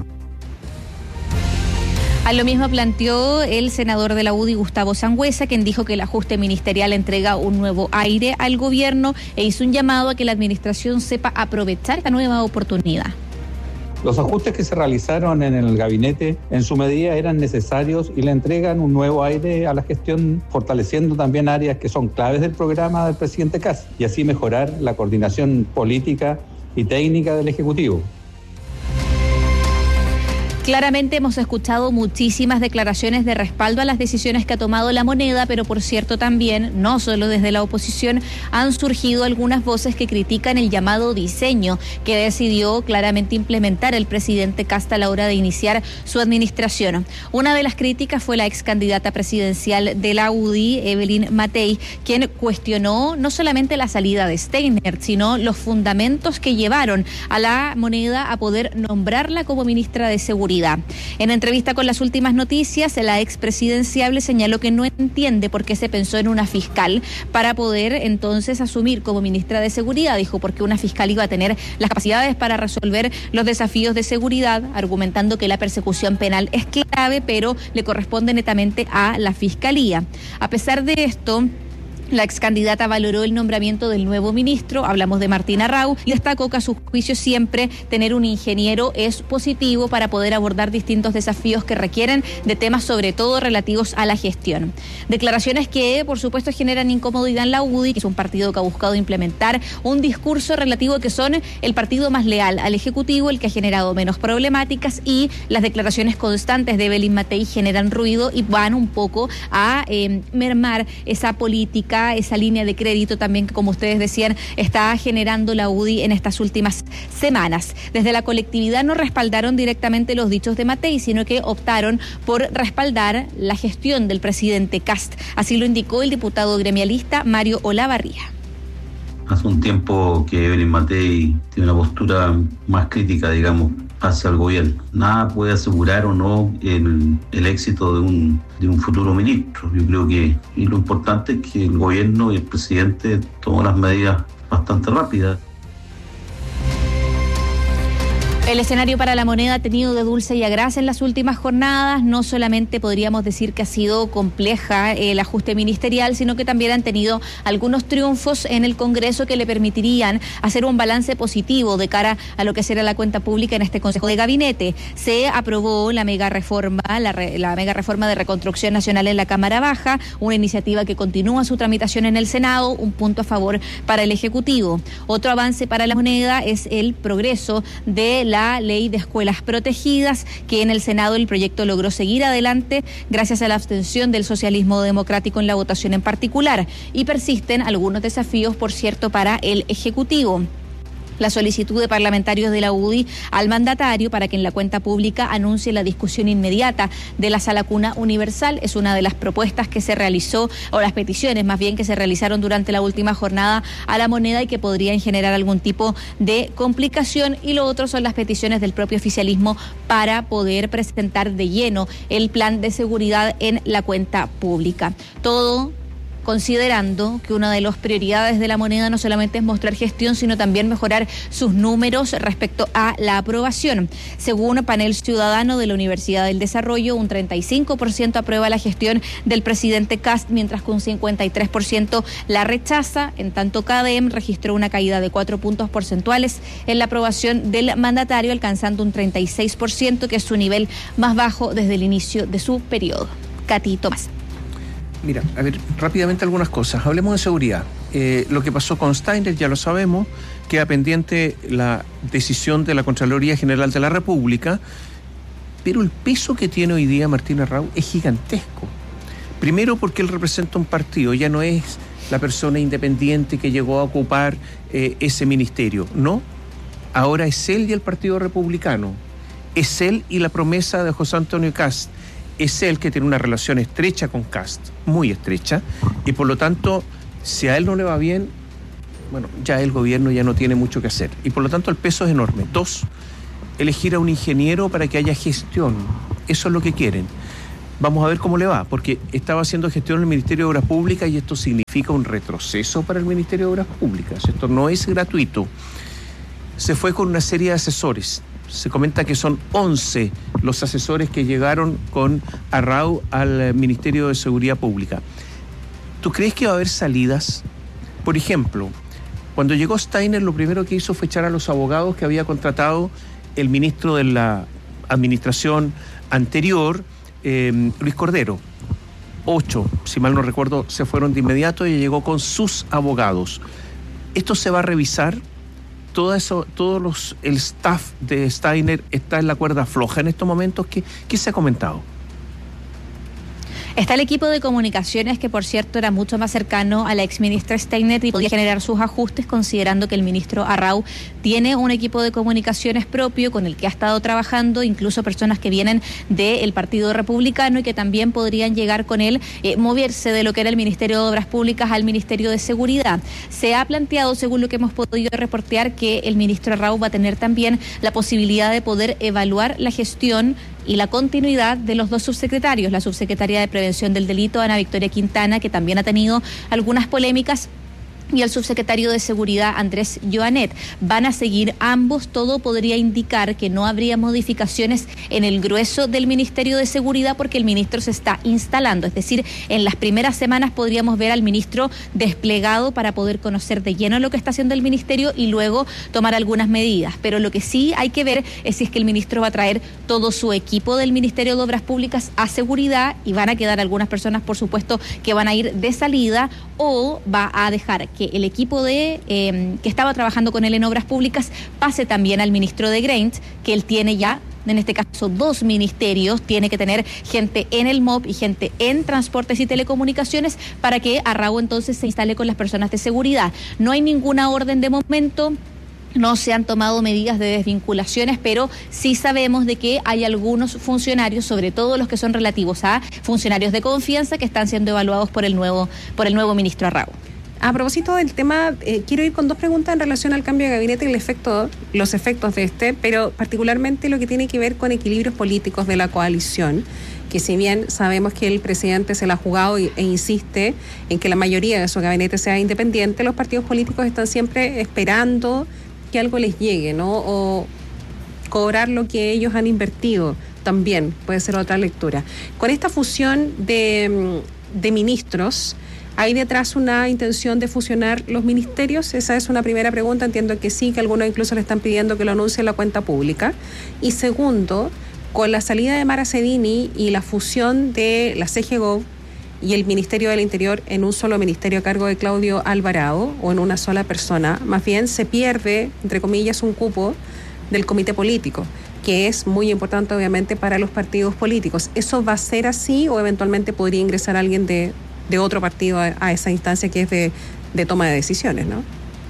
A lo mismo planteó el senador de la U D I, Gustavo Sangüesa, quien dijo que el ajuste ministerial entrega un nuevo aire al gobierno e hizo un llamado a que la administración sepa aprovechar esta nueva oportunidad. Los ajustes que se realizaron en el gabinete en su medida eran necesarios y le entregan un nuevo aire a la gestión, fortaleciendo también áreas que son claves del programa del presidente Kast y así mejorar la coordinación política y técnica del Ejecutivo. Claramente hemos escuchado muchísimas declaraciones de respaldo a las decisiones que ha tomado la moneda, pero por cierto también, no solo desde la oposición, han surgido algunas voces que critican el llamado diseño que decidió claramente implementar el presidente Kast a la hora de iniciar su administración. Una de las críticas fue la ex candidata presidencial de la U D I, Evelyn Matei, quien cuestionó no solamente la salida de Steiner, sino los fundamentos que llevaron a la moneda a poder nombrarla como ministra de Seguridad. En entrevista con Las Últimas Noticias, la expresidenciable señaló que no entiende por qué se pensó en una fiscal para poder entonces asumir como ministra de Seguridad. Dijo porque una fiscal iba a tener las capacidades para resolver los desafíos de seguridad, argumentando que la persecución penal es clave, pero le corresponde netamente a la Fiscalía. A pesar de esto, la ex candidata valoró el nombramiento del nuevo ministro, hablamos de Martín Arrau, y destacó que a su juicio siempre tener un ingeniero es positivo para poder abordar distintos desafíos que requieren de temas sobre todo relativos a la gestión. Declaraciones que por supuesto generan incomodidad en la U D I, que es un partido que ha buscado implementar un discurso relativo a que son el partido más leal al Ejecutivo, el que ha generado menos problemáticas, y las declaraciones constantes de Evelyn Matei generan ruido y van un poco a eh, mermar esa política, esa línea de crédito también que, como ustedes decían, está generando la U D I en estas últimas semanas. Desde la colectividad no respaldaron directamente los dichos de Matei, sino que optaron por respaldar la gestión del presidente Kast. Así lo indicó el diputado gremialista Mario Olavarría. Hace un tiempo que Evelyn Matei tiene una postura más crítica, digamos, hacia el gobierno. Nada puede asegurar o no el, el éxito de un, de un futuro ministro. Yo creo que y lo importante es que el gobierno y el presidente tomó las medidas bastante rápidas. El escenario para la moneda ha tenido de dulce y a gras en las últimas jornadas. No solamente podríamos decir que ha sido compleja el ajuste ministerial, sino que también han tenido algunos triunfos en el Congreso que le permitirían hacer un balance positivo de cara a lo que será la cuenta pública en este Consejo de Gabinete. Se aprobó la mega reforma, la, re, la mega reforma de reconstrucción nacional en la Cámara Baja, una iniciativa que continúa su tramitación en el Senado, un punto a favor para el Ejecutivo. Otro avance para la moneda es el progreso de la La ley de escuelas protegidas, que en el Senado el proyecto logró seguir adelante gracias a la abstención del socialismo democrático en la votación en particular, y persisten algunos desafíos, por cierto, para el Ejecutivo. La solicitud de parlamentarios de la U D I al mandatario para que en la cuenta pública anuncie la discusión inmediata de la sala cuna universal es una de las propuestas que se realizó, o las peticiones más bien que se realizaron durante la última jornada a la moneda y que podrían generar algún tipo de complicación, y lo otro son las peticiones del propio oficialismo para poder presentar de lleno el plan de seguridad en la cuenta pública. Todo considerando que una de las prioridades de la moneda no solamente es mostrar gestión, sino también mejorar sus números respecto a la aprobación. Según el panel ciudadano de la Universidad del Desarrollo, un treinta y cinco por ciento aprueba la gestión del presidente Kast, mientras que un cincuenta y tres por ciento la rechaza. En tanto, CADEM registró una caída de cuatro puntos porcentuales en la aprobación del mandatario, alcanzando un treinta y seis por ciento, que es su nivel más bajo desde el inicio de su periodo. Katy Tomás. Mira, a ver, rápidamente algunas cosas. Hablemos de seguridad. Eh, lo que pasó con Steiner ya lo sabemos, queda pendiente la decisión de la Contraloría General de la República, pero el peso que tiene hoy día Martín Arrau es gigantesco. Primero porque él representa un partido, ya no es la persona independiente que llegó a ocupar eh, ese ministerio, no. Ahora es él y el Partido Republicano, es él y la promesa de José Antonio Kast. Es él que tiene una relación estrecha con Kast, muy estrecha, y por lo tanto, si a él no le va bien, bueno, ya el gobierno ya no tiene mucho que hacer. Y por lo tanto el peso es enorme. Dos, elegir a un ingeniero para que haya gestión. Eso es lo que quieren. Vamos a ver cómo le va, porque estaba haciendo gestión en el Ministerio de Obras Públicas y esto significa un retroceso para el Ministerio de Obras Públicas. Esto no es gratuito. Se fue con una serie de asesores. Se comenta que son once los asesores que llegaron con Arrau al Ministerio de Seguridad Pública. ¿Tú crees que va a haber salidas? Por ejemplo, cuando llegó Steiner, lo primero que hizo fue echar a los abogados que había contratado el ministro de la administración anterior, eh, Luis Cordero. Ocho, si mal no recuerdo, se fueron de inmediato y llegó con sus abogados. ¿Esto se va a revisar? Todo eso, todos los, el staff de Steiner está en la cuerda floja en estos momentos. ¿Qué, qué se ha comentado? Está el equipo de comunicaciones, que por cierto era mucho más cercano a la exministra Steiner y podía generar sus ajustes, considerando que el ministro Arrau tiene un equipo de comunicaciones propio con el que ha estado trabajando, incluso personas que vienen del Partido Republicano y que también podrían llegar con él, eh, moverse de lo que era el Ministerio de Obras Públicas al Ministerio de Seguridad. Se ha planteado, según lo que hemos podido reportear, que el ministro Arrau va a tener también la posibilidad de poder evaluar la gestión y la continuidad de los dos subsecretarios, la subsecretaria de Prevención del Delito, Ana Victoria Quintana, que también ha tenido algunas polémicas, y el subsecretario de Seguridad, Andrés Joanet. Van a seguir ambos. Todo podría indicar que no habría modificaciones en el grueso del Ministerio de Seguridad porque el ministro se está instalando. Es decir, en las primeras semanas podríamos ver al ministro desplegado para poder conocer de lleno lo que está haciendo el ministerio y luego tomar algunas medidas. Pero lo que sí hay que ver es si es que el ministro va a traer todo su equipo del Ministerio de Obras Públicas a seguridad y van a quedar algunas personas, por supuesto, que van a ir de salida, o va a dejar que el equipo de eh, que estaba trabajando con él en Obras Públicas pase también al ministro de Grains, que él tiene ya, en este caso, dos ministerios. Tiene que tener gente en el M O P y gente en Transportes y Telecomunicaciones para que Arrau entonces se instale con las personas de seguridad. No hay ninguna orden de momento. No se han tomado medidas de desvinculaciones, pero sí sabemos de que hay algunos funcionarios, sobre todo los que son relativos a funcionarios de confianza, que están siendo evaluados por el nuevo, por el nuevo ministro Arrau. A propósito del tema, eh, quiero ir con dos preguntas en relación al cambio de gabinete y el efecto, los efectos de este, pero particularmente lo que tiene que ver con equilibrios políticos de la coalición, que si bien sabemos que el presidente se la ha jugado e insiste en que la mayoría de su gabinete sea independiente, los partidos políticos están siempre esperando que algo les llegue, ¿no? O cobrar lo que ellos han invertido también puede ser otra lectura. Con esta fusión de, de ministros, ¿hay detrás una intención de fusionar los ministerios? Esa es una primera pregunta. Entiendo que sí, que algunos incluso le están pidiendo que lo anuncie en la cuenta pública. Y segundo, con la salida de Mara Cedini y la fusión de la C G Gov y el Ministerio del Interior en un solo ministerio a cargo de Claudio Alvarado, o en una sola persona, más bien se pierde, entre comillas, un cupo del comité político, que es muy importante obviamente para los partidos políticos. ¿Eso va a ser así o eventualmente podría ingresar alguien de, de otro partido a, a esa instancia que es de, de toma de decisiones, no?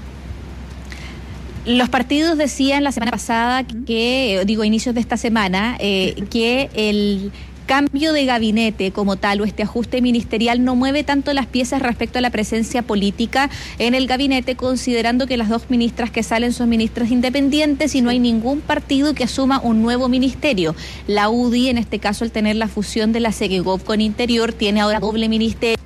Los partidos decían la semana pasada que, digo, inicios de esta semana, eh, que el cambio de gabinete como tal o este ajuste ministerial no mueve tanto las piezas respecto a la presencia política en el gabinete, considerando que las dos ministras que salen son ministras independientes y no hay ningún partido que asuma un nuevo ministerio. La U D I, en este caso, al tener la fusión de la C G Gov con Interior, tiene ahora doble ministerio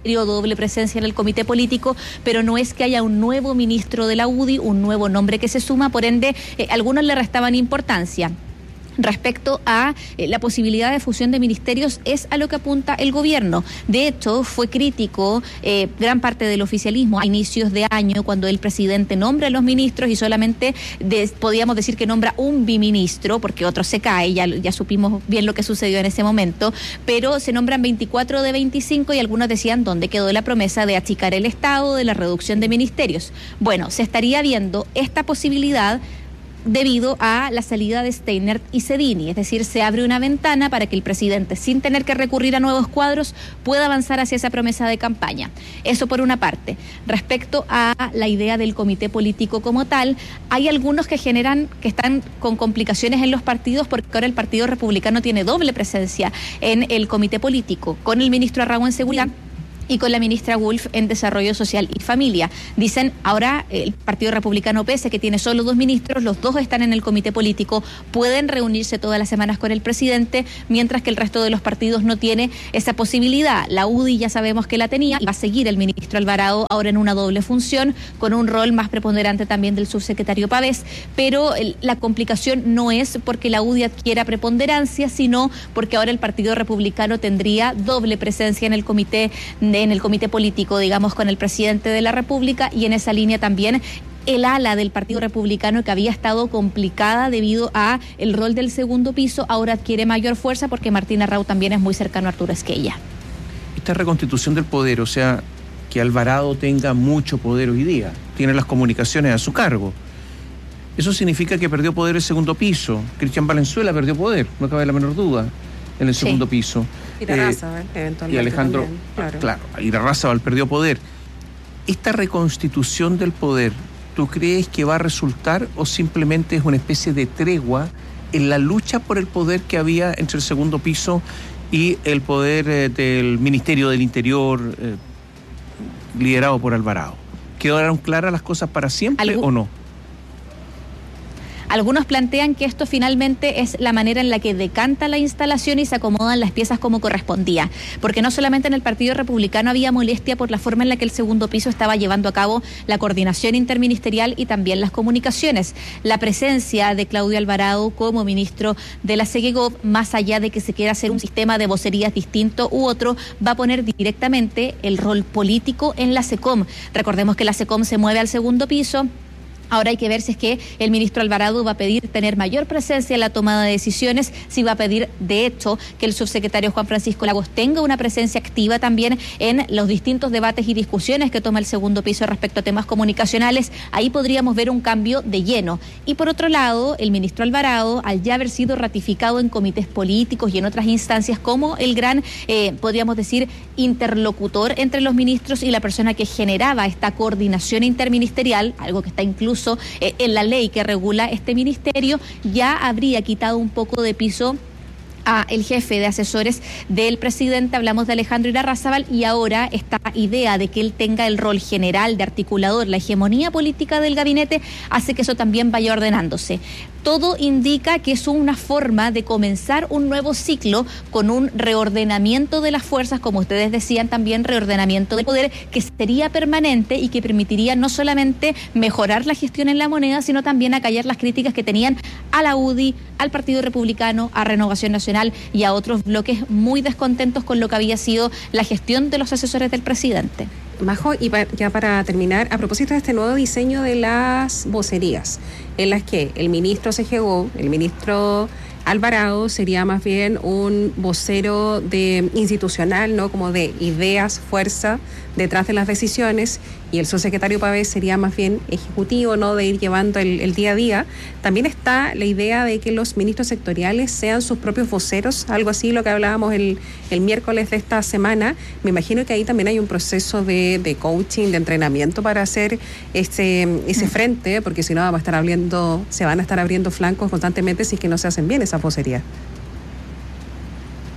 doble presencia en el comité político, pero no es que haya un nuevo ministro de la U D I, un nuevo nombre que se suma, por ende, eh, algunos le restaban importancia. Respecto a eh, la posibilidad de fusión de ministerios, es a lo que apunta el gobierno. De hecho, fue crítico eh, gran parte del oficialismo a inicios de año, cuando el presidente nombra a los ministros y solamente de, podíamos decir que nombra un biministro, porque otro se cae, ya, ya supimos bien lo que sucedió en ese momento, pero se nombran veinticuatro de veinticinco y algunos decían dónde quedó la promesa de achicar el Estado, de la reducción de ministerios. Bueno, se estaría viendo esta posibilidad debido a la salida de Steinert y Cedini, es decir, se abre una ventana para que el presidente, sin tener que recurrir a nuevos cuadros, pueda avanzar hacia esa promesa de campaña. Eso por una parte. Respecto a la idea del comité político como tal, hay algunos que generan, que están con complicaciones en los partidos, porque ahora el Partido Republicano tiene doble presencia en el comité político, con el ministro Arrau en Seguridad y con la ministra Wolf en Desarrollo Social y Familia. Dicen, ahora el Partido Republicano, pese que tiene solo dos ministros, los dos están en el comité político, pueden reunirse todas las semanas con el presidente, mientras que el resto de los partidos no tiene esa posibilidad. La U D I ya sabemos que la tenía, y va a seguir el ministro Alvarado ahora en una doble función, con un rol más preponderante también del subsecretario Pavés, pero el, la complicación no es porque la U D I adquiera preponderancia, sino porque ahora el Partido Republicano tendría doble presencia en el comité en el comité político, digamos, con el presidente de la República, y en esa línea también el ala del Partido Republicano, que había estado complicada debido a el rol del segundo piso, ahora adquiere mayor fuerza porque Martín Arrau también es muy cercano a Arturo Esquella. Esta reconstitución del poder, o sea, que Alvarado tenga mucho poder hoy día, tiene las comunicaciones a su cargo. Eso significa que perdió poder el segundo piso. Cristian Valenzuela perdió poder, no cabe la menor duda, en el segundo sí. piso. Irarrázaval, eh, eventualmente. Y Alejandro, también, claro. claro, Irarrázaval perdió poder. ¿Esta reconstitución del poder, tú crees que va a resultar o simplemente es una especie de tregua en la lucha por el poder que había entre el segundo piso y el poder eh, del Ministerio del Interior eh, liderado por Alvarado? ¿Quedaron claras las cosas para siempre ¿Algún... o no? Algunos plantean que esto finalmente es la manera en la que decanta la instalación y se acomodan las piezas como correspondía, porque no solamente en el Partido Republicano había molestia por la forma en la que el segundo piso estaba llevando a cabo la coordinación interministerial y también las comunicaciones. La presencia de Claudio Alvarado como ministro de la Segegov, más allá de que se quiera hacer un sistema de vocerías distinto u otro, va a poner directamente el rol político en la SECOM. Recordemos que la SECOM se mueve al segundo piso. Ahora hay que ver si es que el ministro Alvarado va a pedir tener mayor presencia en la toma de decisiones, si va a pedir, de hecho, que el subsecretario Juan Francisco Lagos tenga una presencia activa también en los distintos debates y discusiones que toma el segundo piso respecto a temas comunicacionales. Ahí podríamos ver un cambio de lleno. Y por otro lado, el ministro Alvarado, al ya haber sido ratificado en comités políticos y en otras instancias como el gran, eh, podríamos decir, interlocutor entre los ministros y la persona que generaba esta coordinación interministerial, algo que está incluso Eh, en la ley que regula este ministerio, ya habría quitado un poco de piso a el jefe de asesores del presidente, hablamos de Alejandro Irarrázaval, y ahora esta idea de que él tenga el rol general de articulador, la hegemonía política del gabinete, hace que eso también vaya ordenándose. Todo indica que es una forma de comenzar un nuevo ciclo con un reordenamiento de las fuerzas, como ustedes decían, también reordenamiento de poder, que sería permanente y que permitiría no solamente mejorar la gestión en la moneda, sino también acallar las críticas que tenían a la U D I, al Partido Republicano, a Renovación Nacional y a otros bloques muy descontentos con lo que había sido la gestión de los asesores del presidente. Majo, y pa, ya para terminar, a propósito de este nuevo diseño de las vocerías, en las que el ministro Segegov, el ministro Alvarado, sería más bien un vocero de institucional, ¿no? Como de ideas, fuerza detrás de las decisiones, y el subsecretario Pavés sería más bien ejecutivo, ¿no? De ir llevando el, el día a día. También está la idea de que los ministros sectoriales sean sus propios voceros, algo así lo que hablábamos el, el miércoles de esta semana. Me imagino que ahí también hay un proceso de, de coaching, de entrenamiento para hacer este, ese frente, porque si no va a estar abriendo, se van a estar abriendo flancos constantemente si es que no se hacen bien esas vocerías.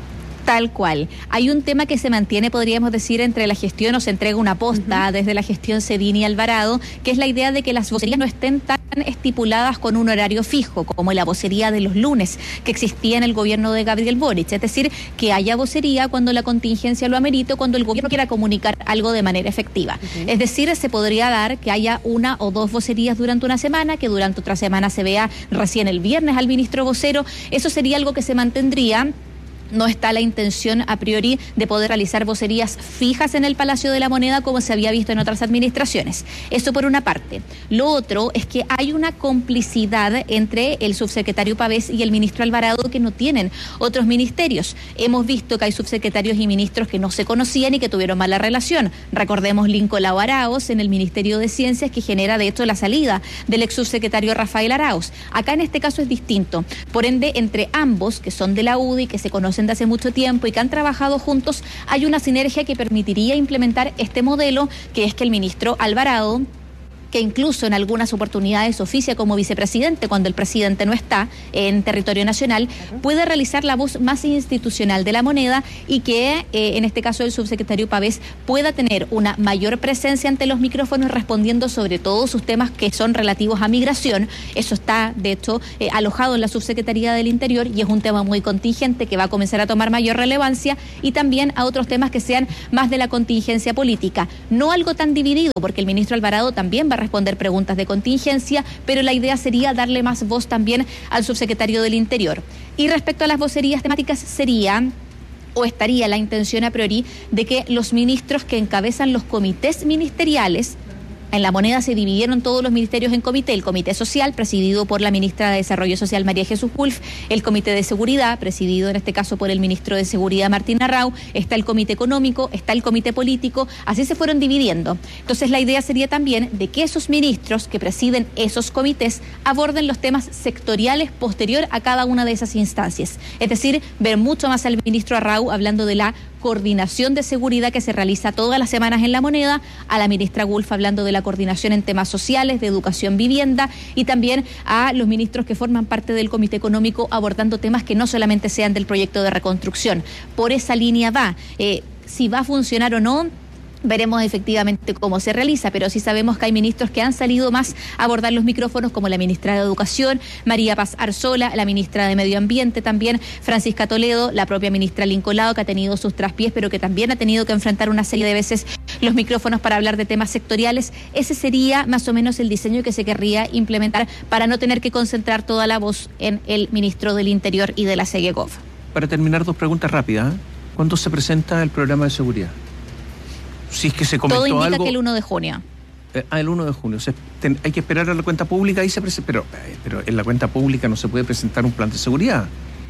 Tal cual. Hay un tema que se mantiene, podríamos decir, entre la gestión, o se entrega una posta uh-huh. desde la gestión Cedini y Alvarado, que es la idea de que las vocerías no estén tan estipuladas con un horario fijo, como la vocería de los lunes que existía en el gobierno de Gabriel Boric. Es decir, que haya vocería cuando la contingencia lo amerite, cuando el gobierno quiera comunicar algo de manera efectiva. Uh-huh. Es decir, se podría dar que haya una o dos vocerías durante una semana, que durante otra semana se vea recién el viernes al ministro vocero. Eso sería algo que se mantendría. No está la intención a priori de poder realizar vocerías fijas en el Palacio de la Moneda como se había visto en otras administraciones. Eso por una parte. Lo otro es que hay una complicidad entre el subsecretario Pavés y el ministro Alvarado que no tienen otros ministerios. Hemos visto que hay subsecretarios y ministros que no se conocían y que tuvieron mala relación. Recordemos Lincolao Araos en el Ministerio de Ciencias, que genera de hecho la salida del ex subsecretario Rafael Araos. Acá en este caso es distinto. Por ende, entre ambos, que son de la U D I, que se conocen de hace mucho tiempo y que han trabajado juntos, hay una sinergia que permitiría implementar este modelo, que es que el ministro Alvarado, que incluso en algunas oportunidades oficia como vicepresidente cuando el presidente no está en territorio nacional, puede realizar la voz más institucional de la moneda y que eh, en este caso el subsecretario Pavés pueda tener una mayor presencia ante los micrófonos respondiendo sobre todo sus temas que son relativos a migración. Eso está de hecho eh, alojado en la subsecretaría del Interior y es un tema muy contingente que va a comenzar a tomar mayor relevancia, y también a otros temas que sean más de la contingencia política. No algo tan dividido, porque el ministro Alvarado también va a responder preguntas de contingencia, pero la idea sería darle más voz también al subsecretario del Interior. Y respecto a las vocerías temáticas, sería o estaría la intención a priori de que los ministros que encabezan los comités ministeriales. En la moneda se dividieron todos los ministerios en comité: el Comité Social, presidido por la ministra de Desarrollo Social María Jesús Wolf; el Comité de Seguridad, presidido en este caso por el ministro de Seguridad Martín Arrau; está el Comité Económico, está el Comité Político. Así se fueron dividiendo. Entonces la idea sería también de que esos ministros que presiden esos comités aborden los temas sectoriales posterior a cada una de esas instancias. Es decir, ver mucho más al ministro Arrau hablando de la coordinación de seguridad que se realiza todas las semanas en la moneda, a la ministra Wolf hablando de la coordinación en temas sociales, de educación, vivienda, y también a los ministros que forman parte del Comité Económico abordando temas que no solamente sean del proyecto de reconstrucción. Por esa línea va. Eh, si va a funcionar o no, veremos efectivamente cómo se realiza, pero sí sabemos que hay ministros que han salido más a abordar los micrófonos, como la ministra de Educación, María Paz Arzola, la ministra de Medio Ambiente también, Francisca Toledo, la propia ministra Lincolao, que ha tenido sus traspiés, pero que también ha tenido que enfrentar una serie de veces los micrófonos para hablar de temas sectoriales. Ese sería más o menos el diseño que se querría implementar para no tener que concentrar toda la voz en el ministro del Interior y de la SEGECOF. Para terminar, dos preguntas rápidas. ¿Cuándo se presenta el programa de seguridad? Si es que se comentó. Todo indica algo, que el uno de junio. Eh, ah, el uno de junio. O sea, ten, hay que esperar a la cuenta pública y se presenta. Pero, eh, pero en la cuenta pública no se puede presentar un plan de seguridad.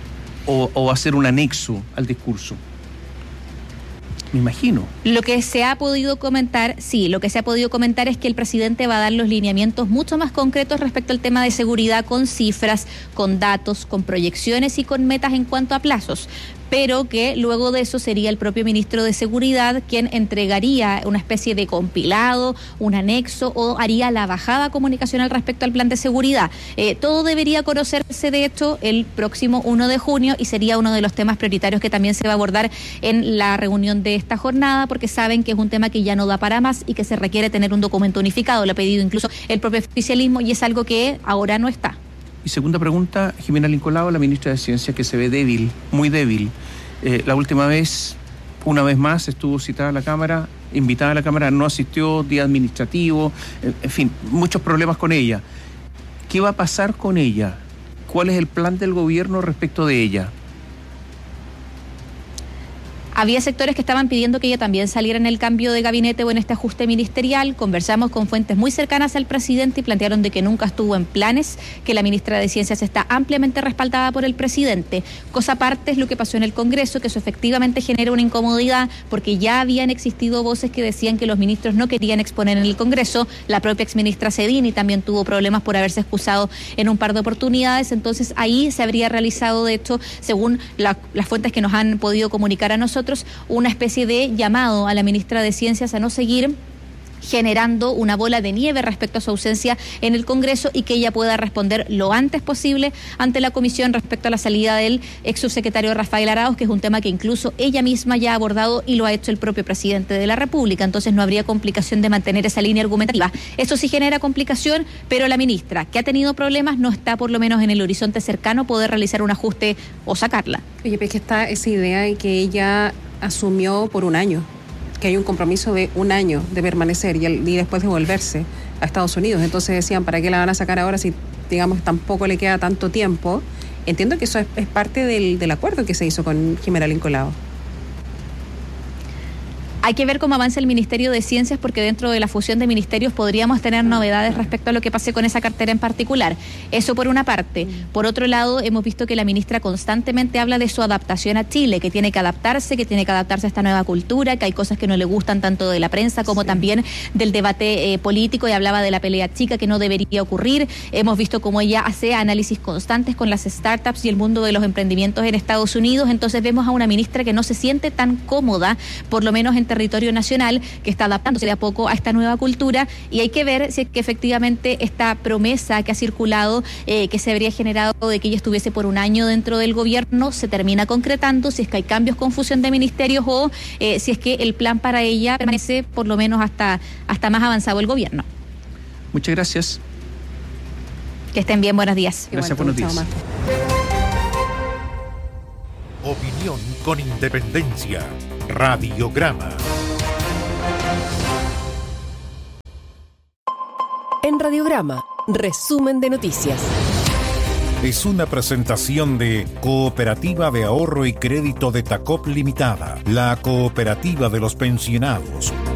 O, o hacer un anexo al discurso. Me imagino. Lo que se ha podido comentar, sí, lo que se ha podido comentar es que el presidente va a dar los lineamientos mucho más concretos respecto al tema de seguridad, con cifras, con datos, con proyecciones y con metas en cuanto a plazos. Pero que luego de eso sería el propio ministro de Seguridad quien entregaría una especie de compilado, un anexo, o haría la bajada comunicacional respecto al plan de seguridad. Eh, todo debería conocerse, de hecho, el próximo uno de junio, y sería uno de los temas prioritarios que también se va a abordar en la reunión de esta jornada, porque saben que es un tema que ya no da para más y que se requiere tener un documento unificado. Lo ha pedido incluso el propio oficialismo y es algo que ahora no está. Y segunda pregunta, Jimena Lincolao, la ministra de Ciencia, que se ve débil, muy débil. Eh, la última vez, una vez más, estuvo citada a la Cámara, invitada a la Cámara, no asistió, día administrativo, en, en fin, muchos problemas con ella. ¿Qué va a pasar con ella? ¿Cuál es el plan del gobierno respecto de ella? Había sectores que estaban pidiendo que ella también saliera en el cambio de gabinete o en este ajuste ministerial. Conversamos con fuentes muy cercanas al presidente y plantearon de que nunca estuvo en planes, que la ministra de Ciencias está ampliamente respaldada por el presidente. Cosa aparte es lo que pasó en el Congreso, que eso efectivamente genera una incomodidad, porque ya habían existido voces que decían que los ministros no querían exponer en el Congreso. La propia exministra Cedini también tuvo problemas por haberse excusado en un par de oportunidades. Entonces ahí se habría realizado, de hecho, según la, las fuentes que nos han podido comunicar a nosotros, una especie de llamado a la ministra de Ciencias a no seguir generando una bola de nieve respecto a su ausencia en el Congreso y que ella pueda responder lo antes posible ante la comisión respecto a la salida del ex subsecretario Rafael Arauz, que es un tema que incluso ella misma ya ha abordado y lo ha hecho el propio presidente de la República. Entonces no habría complicación de mantener esa línea argumentativa. Eso sí genera complicación, pero la ministra, que ha tenido problemas, no está por lo menos en el horizonte cercano poder realizar un ajuste o sacarla. Oye, pues que está esa idea de que ella asumió por un año, que hay un compromiso de un año de permanecer y, el, y después de volverse a Estados Unidos. Entonces decían, ¿para qué la van a sacar ahora si, digamos, tampoco le queda tanto tiempo? Entiendo que eso es, es parte del, del acuerdo que se hizo con Jimena Lincolao. Hay que ver cómo avanza el Ministerio de Ciencias, porque dentro de la fusión de ministerios podríamos tener novedades respecto a lo que pase con esa cartera en particular. Eso por una parte. Por otro lado, hemos visto que la ministra constantemente habla de su adaptación a Chile, que tiene que adaptarse, que tiene que adaptarse a esta nueva cultura, que hay cosas que no le gustan tanto de la prensa como sí. también del debate eh, político, y hablaba de la pelea chica que no debería ocurrir. Hemos visto cómo ella hace análisis constantes con las startups y el mundo de los emprendimientos en Estados Unidos. Entonces vemos a una ministra que no se siente tan cómoda, por lo menos en territorio nacional, que está adaptándose de a poco a esta nueva cultura, y hay que ver si es que efectivamente esta promesa que ha circulado, eh, que se habría generado de que ella estuviese por un año dentro del gobierno, se termina concretando, si es que hay cambios con fusión de ministerios o eh, si es que el plan para ella permanece por lo menos hasta, hasta más avanzado el gobierno. Muchas gracias. Que estén bien, buenos días. Gracias, buenos días. Opinión con independencia. Radiograma. En Radiograma, resumen de noticias. Es una presentación de Cooperativa de Ahorro y Crédito de Tacop Limitada, la cooperativa de los pensionados.